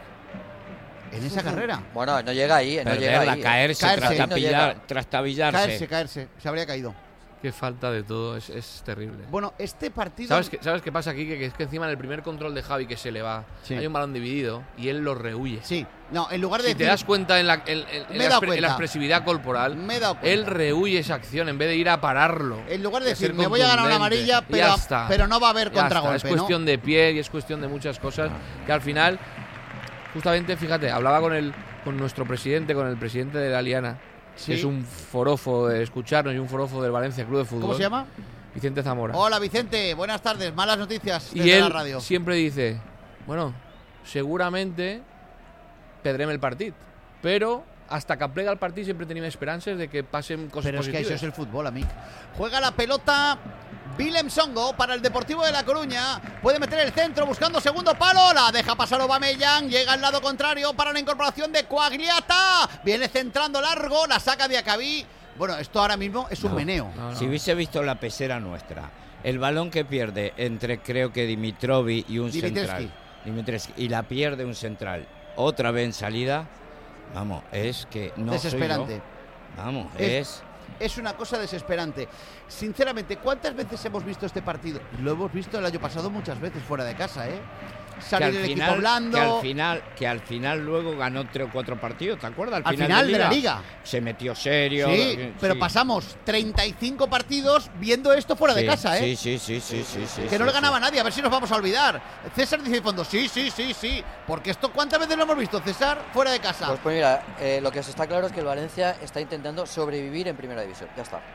¿En esa carrera? Bueno, no llega ahí, no llega Perderla, ahí. ¿eh? caerse, Caerse, trastabillar- no llega. trastabillarse. Caerse, caerse. Se habría caído. Qué falta de todo, es, es terrible. Bueno, este partido... ¿Sabes qué, ¿Sabes qué pasa aquí? Que, que es que encima en el primer control de Javi que se le va, Sí. hay un balón dividido y él lo rehuye. Sí. No, en lugar de Si te decir- das cuenta en la, en- en- Me en he la, dado expre- en cuenta. la expresividad corporal, Me he dado cuenta. él rehuye esa acción en vez de ir a pararlo. En lugar de y decir, ser me voy a ganar una contundente. amarilla, Ya pero, está. pero no va a haber Ya está. contragolpe, Es ¿no? cuestión de pie y es cuestión de muchas cosas que al final, justamente, fíjate, hablaba con el con nuestro presidente, con el presidente de la Liana, Sí. que es un forofo de escucharnos y un forofo del Valencia Club de Fútbol. ¿Cómo se llama? Vicente Zamora. Hola, Vicente. Buenas tardes. Malas noticias desde Y él la radio. siempre dice, bueno, seguramente perdrem el partido, pero hasta que plega el partido siempre tenim esperances de que pasen cosas Pero es que positives. eso es el fútbol, amic. Juega la pelota Willem Songo para el Deportivo de La Coruña. Puede meter el centro buscando segundo palo. La deja pasar Aubameyang. Llega al lado contrario para la incorporación de Coagliata. Viene centrando largo. La saca de Acabí. Bueno, esto ahora mismo es un No, meneo. No, no. Si hubiese visto la pecera nuestra, el balón que pierde entre creo que Dimitrovic y un Dimitrescu. central, Dimitrescu, y la pierde un central, otra vez en salida, vamos, es que no soy yo. Desesperante. Vamos, Es- es... Es una cosa desesperante. Sinceramente, ¿cuántas veces hemos visto este partido? Lo hemos visto el año pasado muchas veces fuera de casa, ¿eh? Que Salir al, el final, equipo blando. que al final que al final luego ganó tres o cuatro partidos, ¿te acuerdas? Al final de la liga. Se metió serio. Sí, eh, pero sí. pasamos treinta y cinco partidos viendo esto fuera de Sí, casa, ¿eh? Sí, sí, sí, sí, sí, sí, Que no sí, le ganaba sí. a nadie, a ver si nos vamos a olvidar. César dice de fondo, sí, sí, sí, sí. Porque esto, ¿cuántas veces lo hemos visto, César? Fuera de casa. Pues, pues mira, eh, lo que se está claro es que el Valencia está intentando sobrevivir en primera división. Ya está.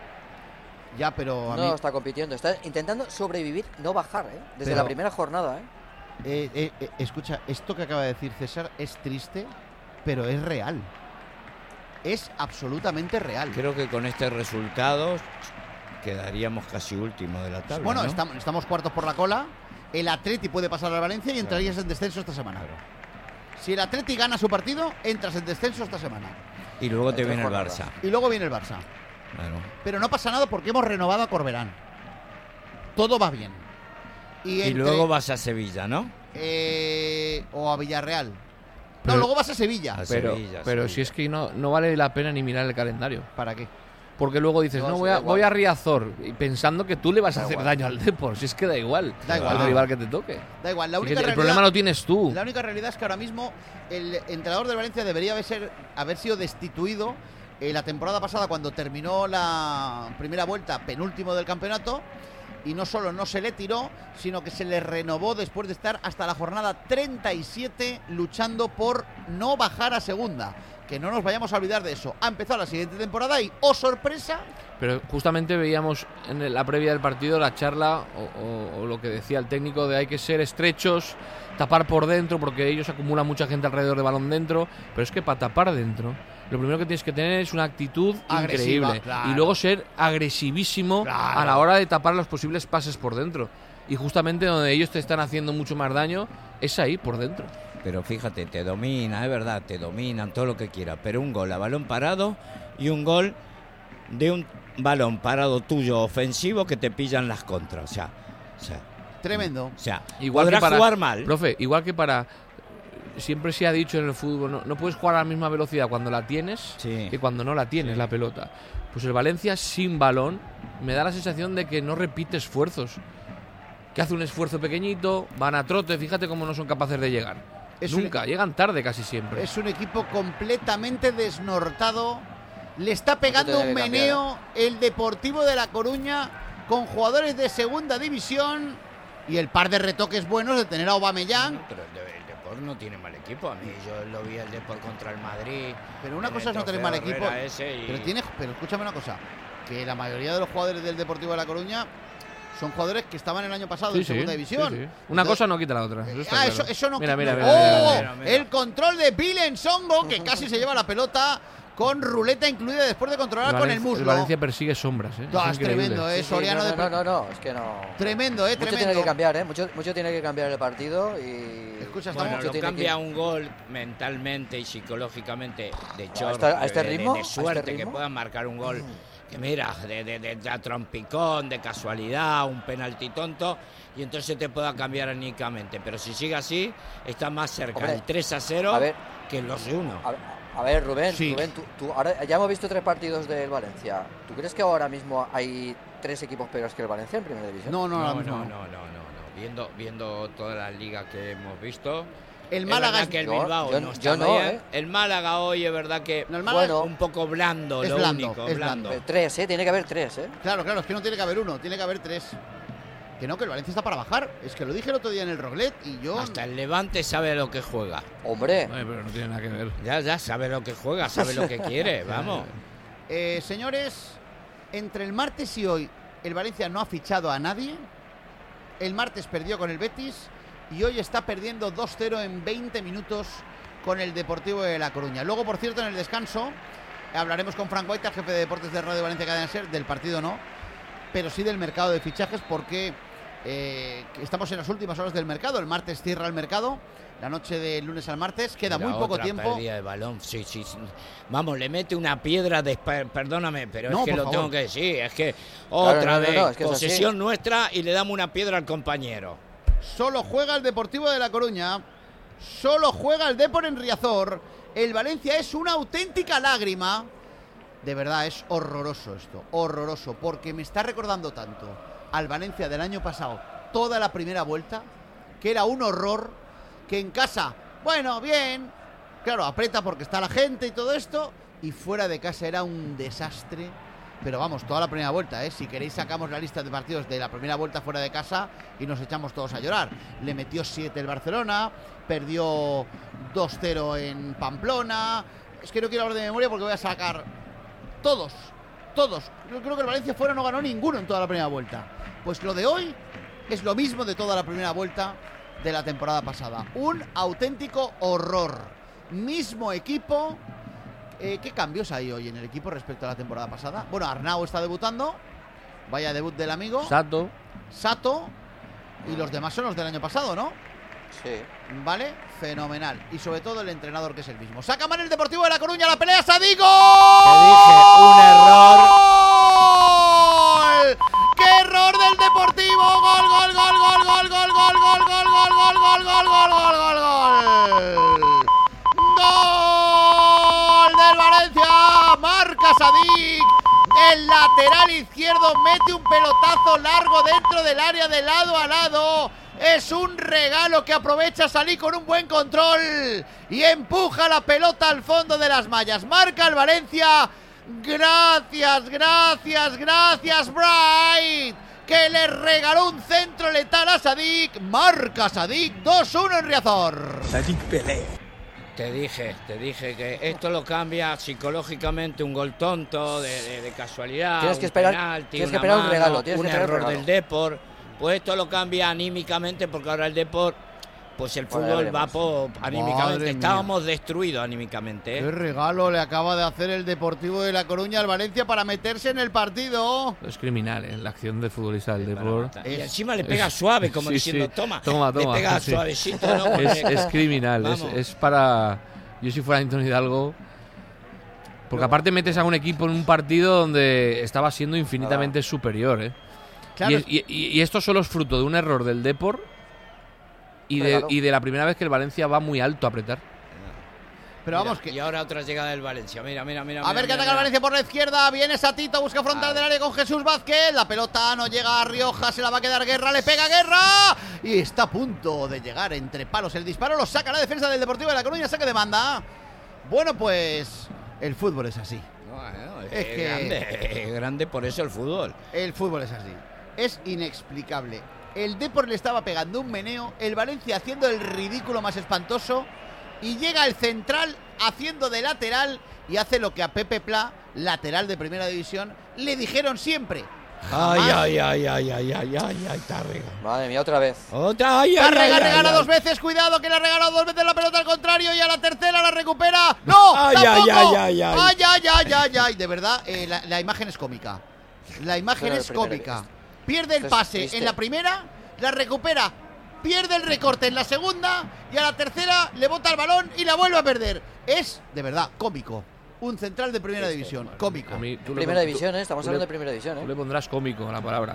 Ya, pero a No mí... está compitiendo, está intentando sobrevivir, no bajar, ¿eh? Desde Pero- la primera jornada, ¿eh? Eh, eh, eh, escucha, esto que acaba de decir César es triste, pero es real. Es absolutamente real. Creo que con este resultado quedaríamos casi último de la tabla. Bueno, ¿no? estamos, estamos cuartos por la cola. El Atleti puede pasar al Valencia y entrarías en descenso esta semana. Si el Atleti gana su partido, entras en descenso esta semana. Y luego te Entre viene el jornadas. Barça. Y luego viene el Barça. Claro. Pero no pasa nada porque hemos renovado a Corberán. Todo va bien. Y, Y entre- luego vas a Sevilla, ¿no? eh, o a Villarreal. No, Pero- luego vas a Sevilla. A Pero, Sevilla, pero Sevilla. si es que no, no vale la pena ni mirar el calendario. ¿Para qué? Porque luego dices, No, no, sí, voy, da a, igual. voy a Riazor, y pensando que tú le vas a Da hacer igual. daño al Depor. Si es que da igual. Da igual, al da rival igual. que te toque. Da igual, la Si única que el realidad- problema lo tienes tú. La única realidad es que ahora mismo el entrenador del Valencia debería haber, ser- haber sido destituido eh, la temporada pasada cuando terminó la primera vuelta, penúltimo del campeonato, y no solo no se le tiró, sino que se le renovó después de estar hasta la jornada treinta y siete luchando por no bajar a segunda. Que no nos vayamos a olvidar de eso. Ha empezado la siguiente temporada y, ¡oh sorpresa! Pero justamente veíamos en la previa del partido la charla o, o- o lo que decía el técnico de hay que ser estrechos, tapar por dentro porque ellos acumulan mucha gente alrededor de balón dentro, pero es que para tapar dentro lo primero que tienes que tener es una actitud Agresiva, increíble claro. y luego ser agresivísimo Claro. a la hora de tapar los posibles pases por dentro. Y justamente donde ellos te están haciendo mucho más daño es ahí, por dentro. Pero fíjate, te domina, es verdad, te dominan todo lo que quieras, pero un gol a balón parado y un gol de un balón parado tuyo ofensivo que te pillan las contras. O sea, o sea, Tremendo. o sea Igual podrás que para, jugar mal. Profe, igual que para siempre se ha dicho en el fútbol, no, no puedes jugar a la misma velocidad cuando la tienes sí. que cuando no la tienes, sí. la pelota. Pues el Valencia sin balón me da la sensación de que no repite esfuerzos. Que hace un esfuerzo pequeñito, van a trote, fíjate cómo no son capaces de llegar. Es Nunca, un, llegan tarde casi siempre. Es un equipo completamente desnortado. Le está pegando un meneo cambiar, ¿eh? el Deportivo de La Coruña con jugadores de segunda división y el par de retoques buenos de tener a Aubameyang. No, pero el, el Depor no tiene mal equipo. A mí yo lo vi el Depor contra el Madrid. Pero una cosa es no tener mal equipo. Y... Pero, tiene, pero escúchame una cosa, que la mayoría de los jugadores del Deportivo de La Coruña son jugadores que estaban el año pasado sí, en segunda sí, división. Sí, sí. Una Entonces, cosa no quita la otra. Eso, ah, claro. eso, eso no mira, quita. Mira, mira, mira, ¡Oh! mira, mira. El control de Bilen Songo, que casi se lleva la pelota con ruleta incluida después de controlar el con el muslo. El Valencia persigue sombras, ¿eh? No, es, es tremendo, ¿eh? Sí, sí, Soriano no, de... no, no, no, es que no. Tremendo, ¿eh? Mucho Tremendo. tiene que cambiar, ¿eh? Mucho, mucho tiene que cambiar el partido y... Escucha, bueno, mucho lo tiene cambia que... un gol mentalmente y psicológicamente de chorro, ¿A este, a este de, ritmo? de, de suerte, ¿A este ritmo? que puedan marcar un gol que mira, de, de, de, de a trompicón, de casualidad, un penalti tonto, y entonces te pueda cambiar anímicamente. Pero si sigue así, está más cerca Hombre, el tres a cero a ver, que los uno. A ver, a ver Rubén, sí. Rubén tú, tú, ahora ya hemos visto tres partidos del Valencia. ¿Tú crees que ahora mismo hay tres equipos peores que el Valencia en Primera División? No, no, no, no, no, no, no, no, no. Viendo, viendo toda la liga que hemos visto... El Málaga es que el yo, Bilbao yo, no está yo no, bien. ¿eh? El Málaga hoy es verdad que no, el Málaga bueno, un poco blando, es lo blando, único, es blando. blando. Tres, ¿eh? Tiene que haber tres, ¿eh? Claro, claro, es que no tiene que haber uno, tiene que haber tres. Que no, que el Valencia está para bajar. Es que lo dije el otro día en el Roglet y yo... Hasta el Levante sabe lo que juega. Hombre. Ay, pero no tiene nada que ver. Ya, ya sabe lo que juega, sabe lo que quiere, vamos. Eh, señores, entre el martes y hoy, el Valencia no ha fichado a nadie. El martes perdió con el Betis y hoy está perdiendo dos cero en veinte minutos con el Deportivo de La Coruña. Luego, por cierto, en el descanso hablaremos con Frank White, el jefe de deportes de Radio Valencia Cadena Ser, del partido no, pero sí del mercado de fichajes, porque eh, estamos en las últimas horas del mercado. El martes cierra el mercado, la noche del lunes al martes, queda La muy poco otra tiempo. Pérdida de balón, sí, sí, sí. Vamos, le mete una piedra de... Perdóname, pero No, es que por lo favor. tengo que decir, es que otra Claro, no, no, vez no, es que es posesión así. nuestra y le damos una piedra al compañero. Solo juega el Deportivo de La Coruña, solo juega el Depor en Riazor. El Valencia es una auténtica lágrima. De verdad, es horroroso esto, horroroso, porque me está recordando tanto al Valencia del año pasado, toda la primera vuelta, que era un horror, que en casa, bueno, bien, claro, aprieta porque está la gente y todo esto, y fuera de casa era un desastre. Pero vamos, toda la primera vuelta, ¿eh? Si queréis sacamos la lista de partidos de la primera vuelta fuera de casa y nos echamos todos a llorar. Le metió siete el Barcelona, perdió dos cero en Pamplona. Es que no quiero hablar de memoria porque voy a sacar todos, todos. Yo creo que el Valencia fuera no ganó ninguno en toda la primera vuelta. Pues lo de hoy es lo mismo de toda la primera vuelta de la temporada pasada. Un auténtico horror. Mismo equipo. Eh, ¿Qué cambios hay hoy en el equipo respecto a la temporada pasada? Bueno, Arnau está debutando. Vaya debut del amigo. Sato. Sato. Y los demás son los del año pasado, ¿no? Sí. Vale, fenomenal. Y sobre todo el entrenador, que es el mismo. Saca mal el Deportivo de La Coruña, la pelea Sadigo. Te dije, un error. ¡Gol! ¡Qué error del Deportivo! ¡Gol, gol, gol, gol, gol, gol, gol, gol, gol, gol, gol, gol, gol, gol, gol, gol, gol! ¡Gol del Valencia! Marca Sadik. El lateral izquierdo mete un pelotazo largo dentro del área de lado a lado. Es un regalo que aprovecha salir con un buen control y empuja la pelota al fondo de las mallas. Marca el Valencia. Gracias, gracias, gracias, Bright, que le regaló un centro letal a Sadik. Marca Sadik, dos uno en Riazor. Sadik Pelé. Te dije, te dije que esto lo cambia psicológicamente un gol tonto, de, de, de casualidad, Tienes que un esperar, penalti, tienes que una esperar mano, un regalo, tienes un que esperar error un regalo. del Depor. Pues esto lo cambia anímicamente, porque ahora el Depor, pues el Bueno, fútbol ya va veremos. por anímicamente. Madre mía. Estábamos destruidos anímicamente, ¿eh? Qué regalo le acaba de hacer el Deportivo de La Coruña al Valencia para meterse en el partido. Es criminal, ¿eh? La acción del futbolista del Depor. Y encima le pega suave, como sí, diciendo, sí. toma, toma, toma, le pega sí. suavecito, ¿no? Es, Porque- es criminal, es, Vamos. es para... Yo si fuera Antonio Hidalgo... Porque aparte metes a un equipo en un partido donde estaba siendo infinitamente superior, ¿eh? Claro. Y, y- y- y esto solo es fruto de un error del Depor y de, y de la primera vez que el Valencia va muy alto a apretar. Pero Mira, vamos que... Y ahora otra llegada del Valencia. Mira, mira, mira. A mira, ver que mira, ataca mira. el Valencia por la izquierda. Viene Satito, busca frontal del área con Jesús Vázquez. La pelota no llega a Rioja, se la va a quedar Guerra, le pega Guerra. Y está a punto de llegar entre palos. El disparo lo saca la defensa del Deportivo de La Coruña, saque de banda. Bueno, pues el fútbol es así. Bueno, es, Es que que- grande, es grande por eso el fútbol. El fútbol es así. Es inexplicable. El Depor le estaba pegando un meneo, el Valencia haciendo el ridículo más espantoso, y llega el central haciendo de lateral y hace lo que a Pepe Pla, lateral de primera división, le dijeron siempre. Ay, Jamás. ay, ay, ay, ay, ay, ay, ay, Tárrega. Madre mía, otra vez. Otra, ay, ay, Tárrega ay, ay, regala ay. dos veces, cuidado que le ha regalado dos veces la pelota al contrario y a la tercera la recupera. ¡No! Ay, ¡Tampoco! ay, ay, ay, ay. ay, ay, ay, ay, ay. De verdad, eh, la, la imagen es cómica. La imagen Bueno, es primero, cómica. es- Pierde el esto es pase triste. en la primera, la recupera, pierde el recorte en la segunda y a la tercera le bota el balón y la vuelve a perder. Es, de verdad, cómico. Un central de primera división, cómico. A mí, tú le Primera pon- división, tú- ¿eh? Estamos tú hablando le- de primera división, Tú ¿eh? le pondrás cómico a la palabra.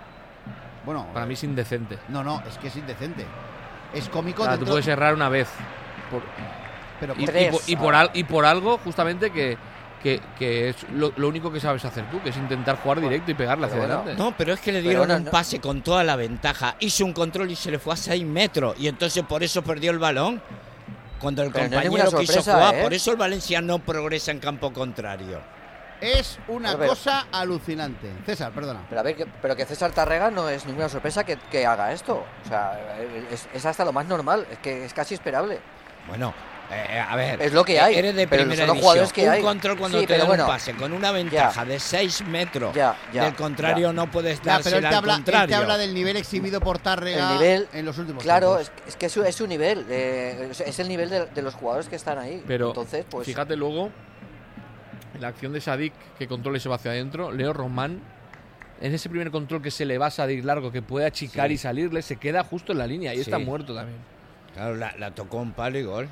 Bueno, Para mí es indecente. no, no, es que es indecente. Es cómico O sea, tú dentro- puedes errar una vez. Por- pero y, y Tres. por, y por al- y por algo, justamente, que, que, que es lo, lo único que sabes hacer tú, que es intentar jugar directo y pegarle hacia Pero bueno, adelante. No, pero es que le Pero dieron bueno, un no- pase con toda la ventaja. Hizo un control y se le fue a seis metros. Y entonces por eso perdió el balón. Cuando el Pero no es compañero ninguna quiso sorpresa, jugar. ¿eh? Por eso el Valencia no progresa en campo contrario. es una A ver. cosa alucinante. César, perdona. Pero a ver, que, pero que César Tárrega no es ninguna sorpresa que, que haga esto. O sea, es, es hasta lo más normal, es que es casi esperable. Bueno, eh, a ver. Es lo que hay, Eres de pero primera son los división. jugadores que un hay. control cuando Sí, te pero dan bueno, un pase con una ventaja de seis metros. Ya, ya, del contrario ya. no puedes Ya, pero él dársela te, al habla, él te contrario. habla del nivel exhibido por Tárrega El nivel, en los últimos claro, tiempos. es, es que es su, es su nivel, eh, es, es el nivel de, de los jugadores que están ahí. Pero Entonces, pues, fíjate luego, en la acción de Sadik, que controla y se va hacia adentro, Leo Román, en ese primer control que se le va a Sadik largo, que puede achicar Sí. y salirle, se queda justo en la línea y Sí. está muerto también. Claro, la, la tocó un palo y gol.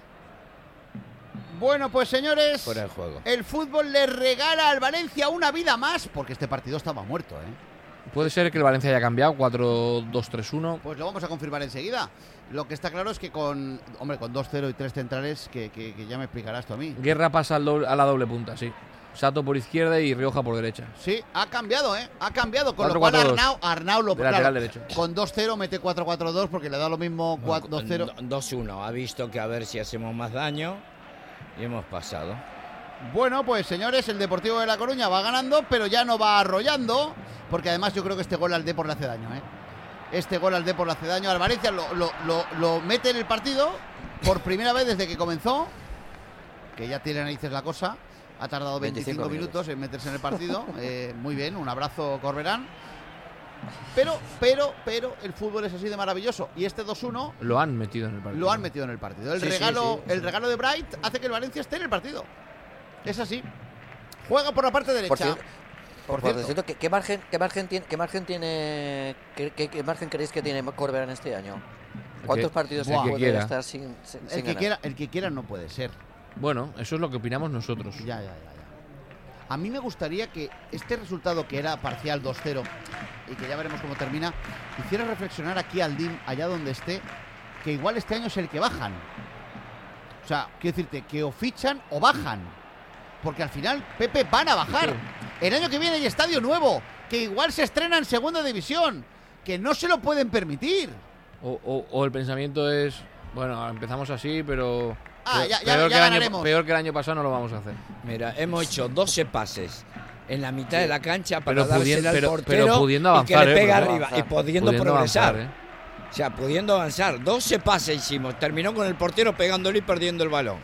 Bueno, pues señores, Fuera de juego. el fútbol le regala al Valencia una vida más, porque este partido estaba muerto, ¿eh? Puede ser que el Valencia haya cambiado, cuatro dos tres uno. Pues lo vamos a confirmar enseguida. Lo que está claro es que con, hombre, con dos cero y tres centrales, que, que- que ya me explicarás tú a mí. Guerra pasa al doble- a la doble punta, sí. Sato por izquierda y Rioja por derecha. Sí, ha cambiado, ¿eh? Ha cambiado, con lo cuatro cual cuatro dos. Arnau, Arnau lo De lateral claro, derecho. con dos cero mete cuatro cuatro dos porque le da lo mismo Bueno, dos cero. do- dos uno. Ha visto que a ver si hacemos más daño. Y hemos pasado. Bueno, pues señores, el Deportivo de La Coruña va ganando, pero ya no va arrollando, porque además yo creo que este gol al Depor le hace daño, ¿eh? Este gol al Depor le hace daño al Valencia, lo, lo, lo, lo mete en el partido por primera vez desde que comenzó, que ya tiene narices la cosa, ha tardado veinticinco, veinticinco minutos en meterse en el partido, eh, muy bien, un abrazo Corberán, pero, pero, pero el fútbol es así de maravilloso, y este dos uno Lo han metido en el partido. lo han metido en el partido. El Sí, sí, regalo, sí. el regalo de Bright hace que el Valencia esté en el partido. Es así. Juega por la parte derecha. por cierto, Por por cierto. cierto, ¿qué, qué margen, qué margen tiene, qué margen tiene, qué, qué- qué margen creéis que tiene Corberán este año? ¿Cuántos que- partidos el que puede quiera. estar sin, sin, sin el que ganar? quiera, el que quiera no puede ser. Bueno, eso es lo que opinamos nosotros. Ya, ya, ya, ya. A mí me gustaría que este resultado que era parcial dos cero y que ya veremos cómo termina, hiciera reflexionar aquí al D I M, allá donde esté, que igual este año es el que bajan. O sea, quiero decirte, que o fichan o bajan. Porque al final, Pepe, van a bajar. Sí. El año que viene hay estadio nuevo, que igual se estrena en segunda división, que no se lo pueden permitir. O, o- o el pensamiento es, bueno, empezamos así, pero Ah, peor, ya- ya- peor ya que el año, ganaremos. peor que el año pasado no lo vamos a hacer. Mira, hemos hecho doce pases en la mitad de la cancha para Pero dársela pudien- al pero- portero pero pudiendo y que avanzar, le eh, pegue pudiendo arriba avanzar. y pudiendo, Pudiendo progresar. avanzar, ¿eh? O sea, pudiendo avanzar. doce pases hicimos. Terminó con el portero pegándole y perdiendo el balón.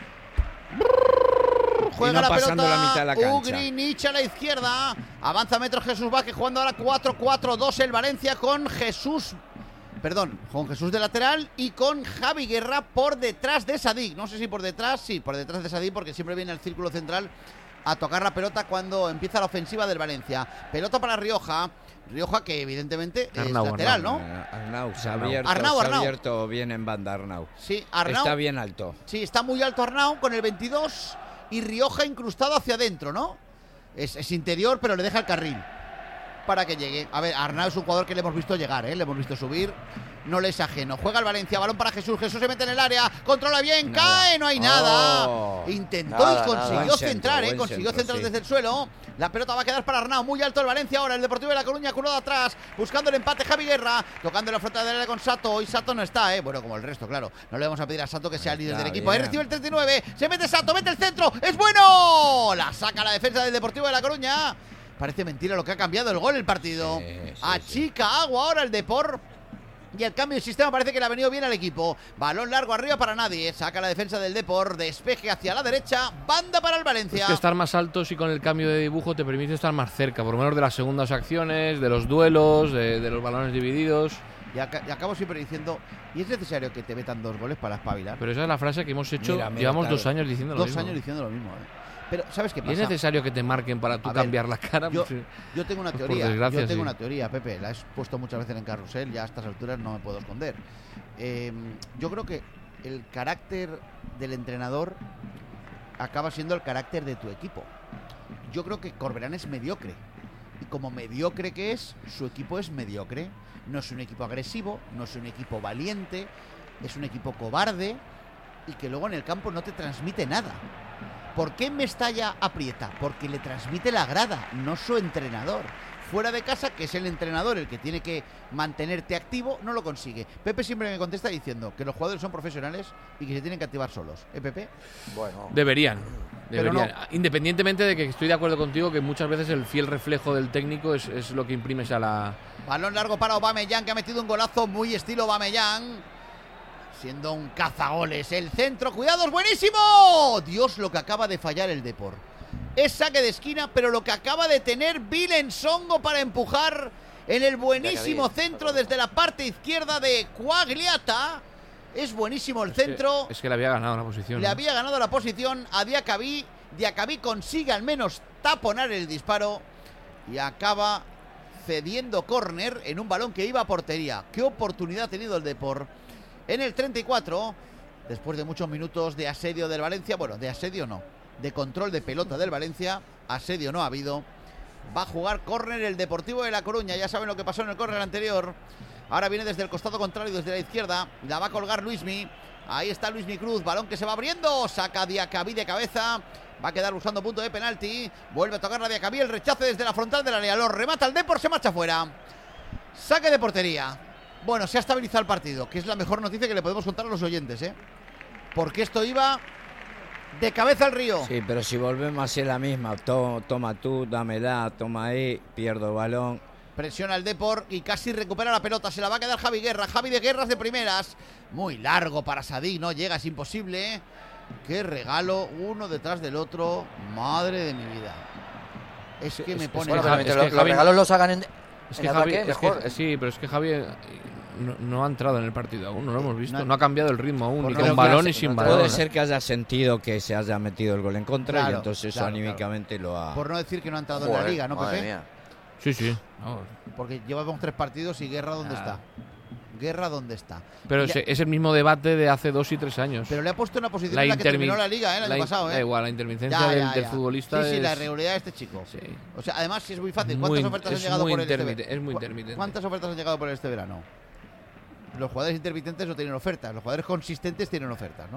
Juega Y no la pasando pelota la mitad de la cancha. Ugrinich a la izquierda. Avanza metros Jesús Vázquez jugando ahora cuatro cuatro dos el Valencia con Jesús. Perdón, con Jesús de lateral y con Javi Guerra por detrás de Sadik. No sé si por detrás, sí, por detrás de Sadik, porque siempre viene al círculo central a tocar la pelota cuando empieza la ofensiva del Valencia. Pelota para Rioja. Rioja que evidentemente es Arnau, lateral, Arnau. ¿no? Eh, Arnau se ha Arnau. abierto, Arnau, se ha Arnau. abierto bien en banda Arnau. Sí, Arnau. Está bien alto. Sí, está muy alto Arnau con el veintidós y Rioja incrustado hacia adentro, ¿no? Es, es interior, pero le deja el carril para que llegue. A ver, Arnau es un jugador que le hemos visto llegar, ¿eh? Le hemos visto subir. no le es ajeno. Juega el Valencia, balón para Jesús, Jesús se mete en el área, controla bien, nada. cae, no hay nada. Oh, Intentó nada, y consiguió nada. centrar, centro, eh, consiguió centro, centrar sí. desde el suelo. La pelota va a quedar para Arnau, muy alto el Valencia ahora, el Deportivo de La Coruña curado atrás, buscando el empate Javi Guerra, tocando la frontal del área con Sato. Hoy Sato no está, eh, bueno, como el resto, claro. No le vamos a pedir a Sato que sea el líder del equipo. Ahí recibe el treinta y nueve, se mete Sato, mete el centro, es bueno. La saca la defensa del Deportivo de La Coruña. Parece mentira lo que ha cambiado el gol el partido. Sí, sí, Achica sí. agua ahora el Depor. Y el cambio de sistema parece que le ha venido bien al equipo. Balón largo arriba para nadie. Saca la defensa del Depor. Despeje hacia la derecha. Banda para el Valencia. Es que estar más alto y con el cambio de dibujo te permite estar más cerca. Por lo menos de las segundas acciones, de los duelos, de, de los balones divididos. Y, ac y acabo siempre diciendo, ¿y es necesario que te metan dos goles para espabilar? Pero esa es la frase que hemos hecho. Mira, mira, llevamos claro. dos años diciendo lo dos mismo. Dos años diciendo lo mismo, ¿eh? Pero, ¿sabes qué pasa? ¿Y es necesario que te marquen para tú a cambiar ver, la cara? Yo, pues, yo tengo una pues teoría. desgracia, yo tengo sí. una teoría, Pepe. La he puesto muchas veces en carrusel. Ya a estas alturas no me puedo esconder. Eh, yo creo que el carácter del entrenador acaba siendo el carácter de tu equipo. Yo creo que Corberán es mediocre. Y como mediocre que es, su equipo es mediocre. No es un equipo agresivo, no es un equipo valiente, es un equipo cobarde y que luego en el campo no te transmite nada. ¿Por qué Mestalla aprieta? Porque le transmite la grada, no su entrenador. Fuera de casa, que es el entrenador el que tiene que mantenerte activo, no lo consigue. Pepe siempre me contesta diciendo que los jugadores son profesionales y que se tienen que activar solos. ¿Eh, Pepe? Bueno. Deberían. Deberían. No. Independientemente de que estoy de acuerdo contigo que muchas veces el fiel reflejo del técnico es, es lo que imprimes a la... Balón largo para Aubameyang, que ha metido un golazo muy estilo Aubameyang. Siendo un cazagoles. El centro, cuidado, es buenísimo. Dios, lo que acaba de fallar el Depor. Es saque de esquina, pero lo que acaba de tener Vilen Songo para empujar en el buenísimo centro desde la parte izquierda de Quagliata. Es buenísimo el es centro. Que, es que le había ganado la posición. Le ¿no? había ganado la posición a Diacabí. Diacabí consigue al menos taponar el disparo y acaba cediendo córner en un balón que iba a portería. Qué oportunidad ha tenido el Depor. En el treinta y cuatro, después de muchos minutos de asedio del Valencia, bueno, de asedio no, de control de pelota del Valencia, asedio no ha habido, va a jugar córner el Deportivo de La Coruña. Ya saben lo que pasó en el córner anterior. Ahora viene desde el costado contrario, desde la izquierda, la va a colgar Luismi. Ahí está Luismi Cruz, balón que se va abriendo, saca Diacabí de cabeza, va a quedar buscando punto de penalti, vuelve a tocar la Diacabí, el rechace desde la frontal del área, lo remata el Depor, se marcha fuera. Saque de portería. Bueno, se ha estabilizado el partido, que es la mejor noticia que le podemos contar a los oyentes, ¿eh? Porque esto iba de cabeza al río. Sí, pero si volvemos a ser la misma, to, toma tú, dámela, toma ahí, pierdo el balón. Presiona el Depor y casi recupera la pelota, se la va a quedar Javi Guerra, Javi de Guerras de primeras. Muy largo para Sadik, no llega, es imposible, ¿eh? Qué regalo, uno detrás del otro, madre de mi vida. Es que me pone... Bueno, pero es que los, los regalos los hagan en... Es que Javi, es que, sí, pero es que Javi no, no ha entrado en el partido aún, no lo hemos visto, no, no ha cambiado el ritmo aún, ni con balón ni sin balón. Puede ser que haya sentido que se haya metido el gol en contra, claro, y entonces claro, eso anímicamente claro. lo ha... Por no decir que no ha entrado Joder, en la liga, ¿no, Pepe? Mía. Sí, sí. No. Porque llevamos tres partidos y Guerra, ¿dónde ah. está? Guerra, ¿dónde está? Pero es, es el mismo debate de hace dos y tres años. Pero le ha puesto una posición la en la que terminó la liga, ¿eh? El año la pasado, ¿eh? Da igual, la intermitencia ya, ya, del, ya. del futbolista. Sí, sí, es... la irregularidad de este chico. Sí. O sea, además, sí es muy fácil. ¿Cuántas muy, ofertas han llegado por el este verano? Es muy intermitente. ¿Cuántas ofertas han llegado por este verano? Los jugadores intermitentes no tienen ofertas, los jugadores consistentes tienen ofertas, ¿no?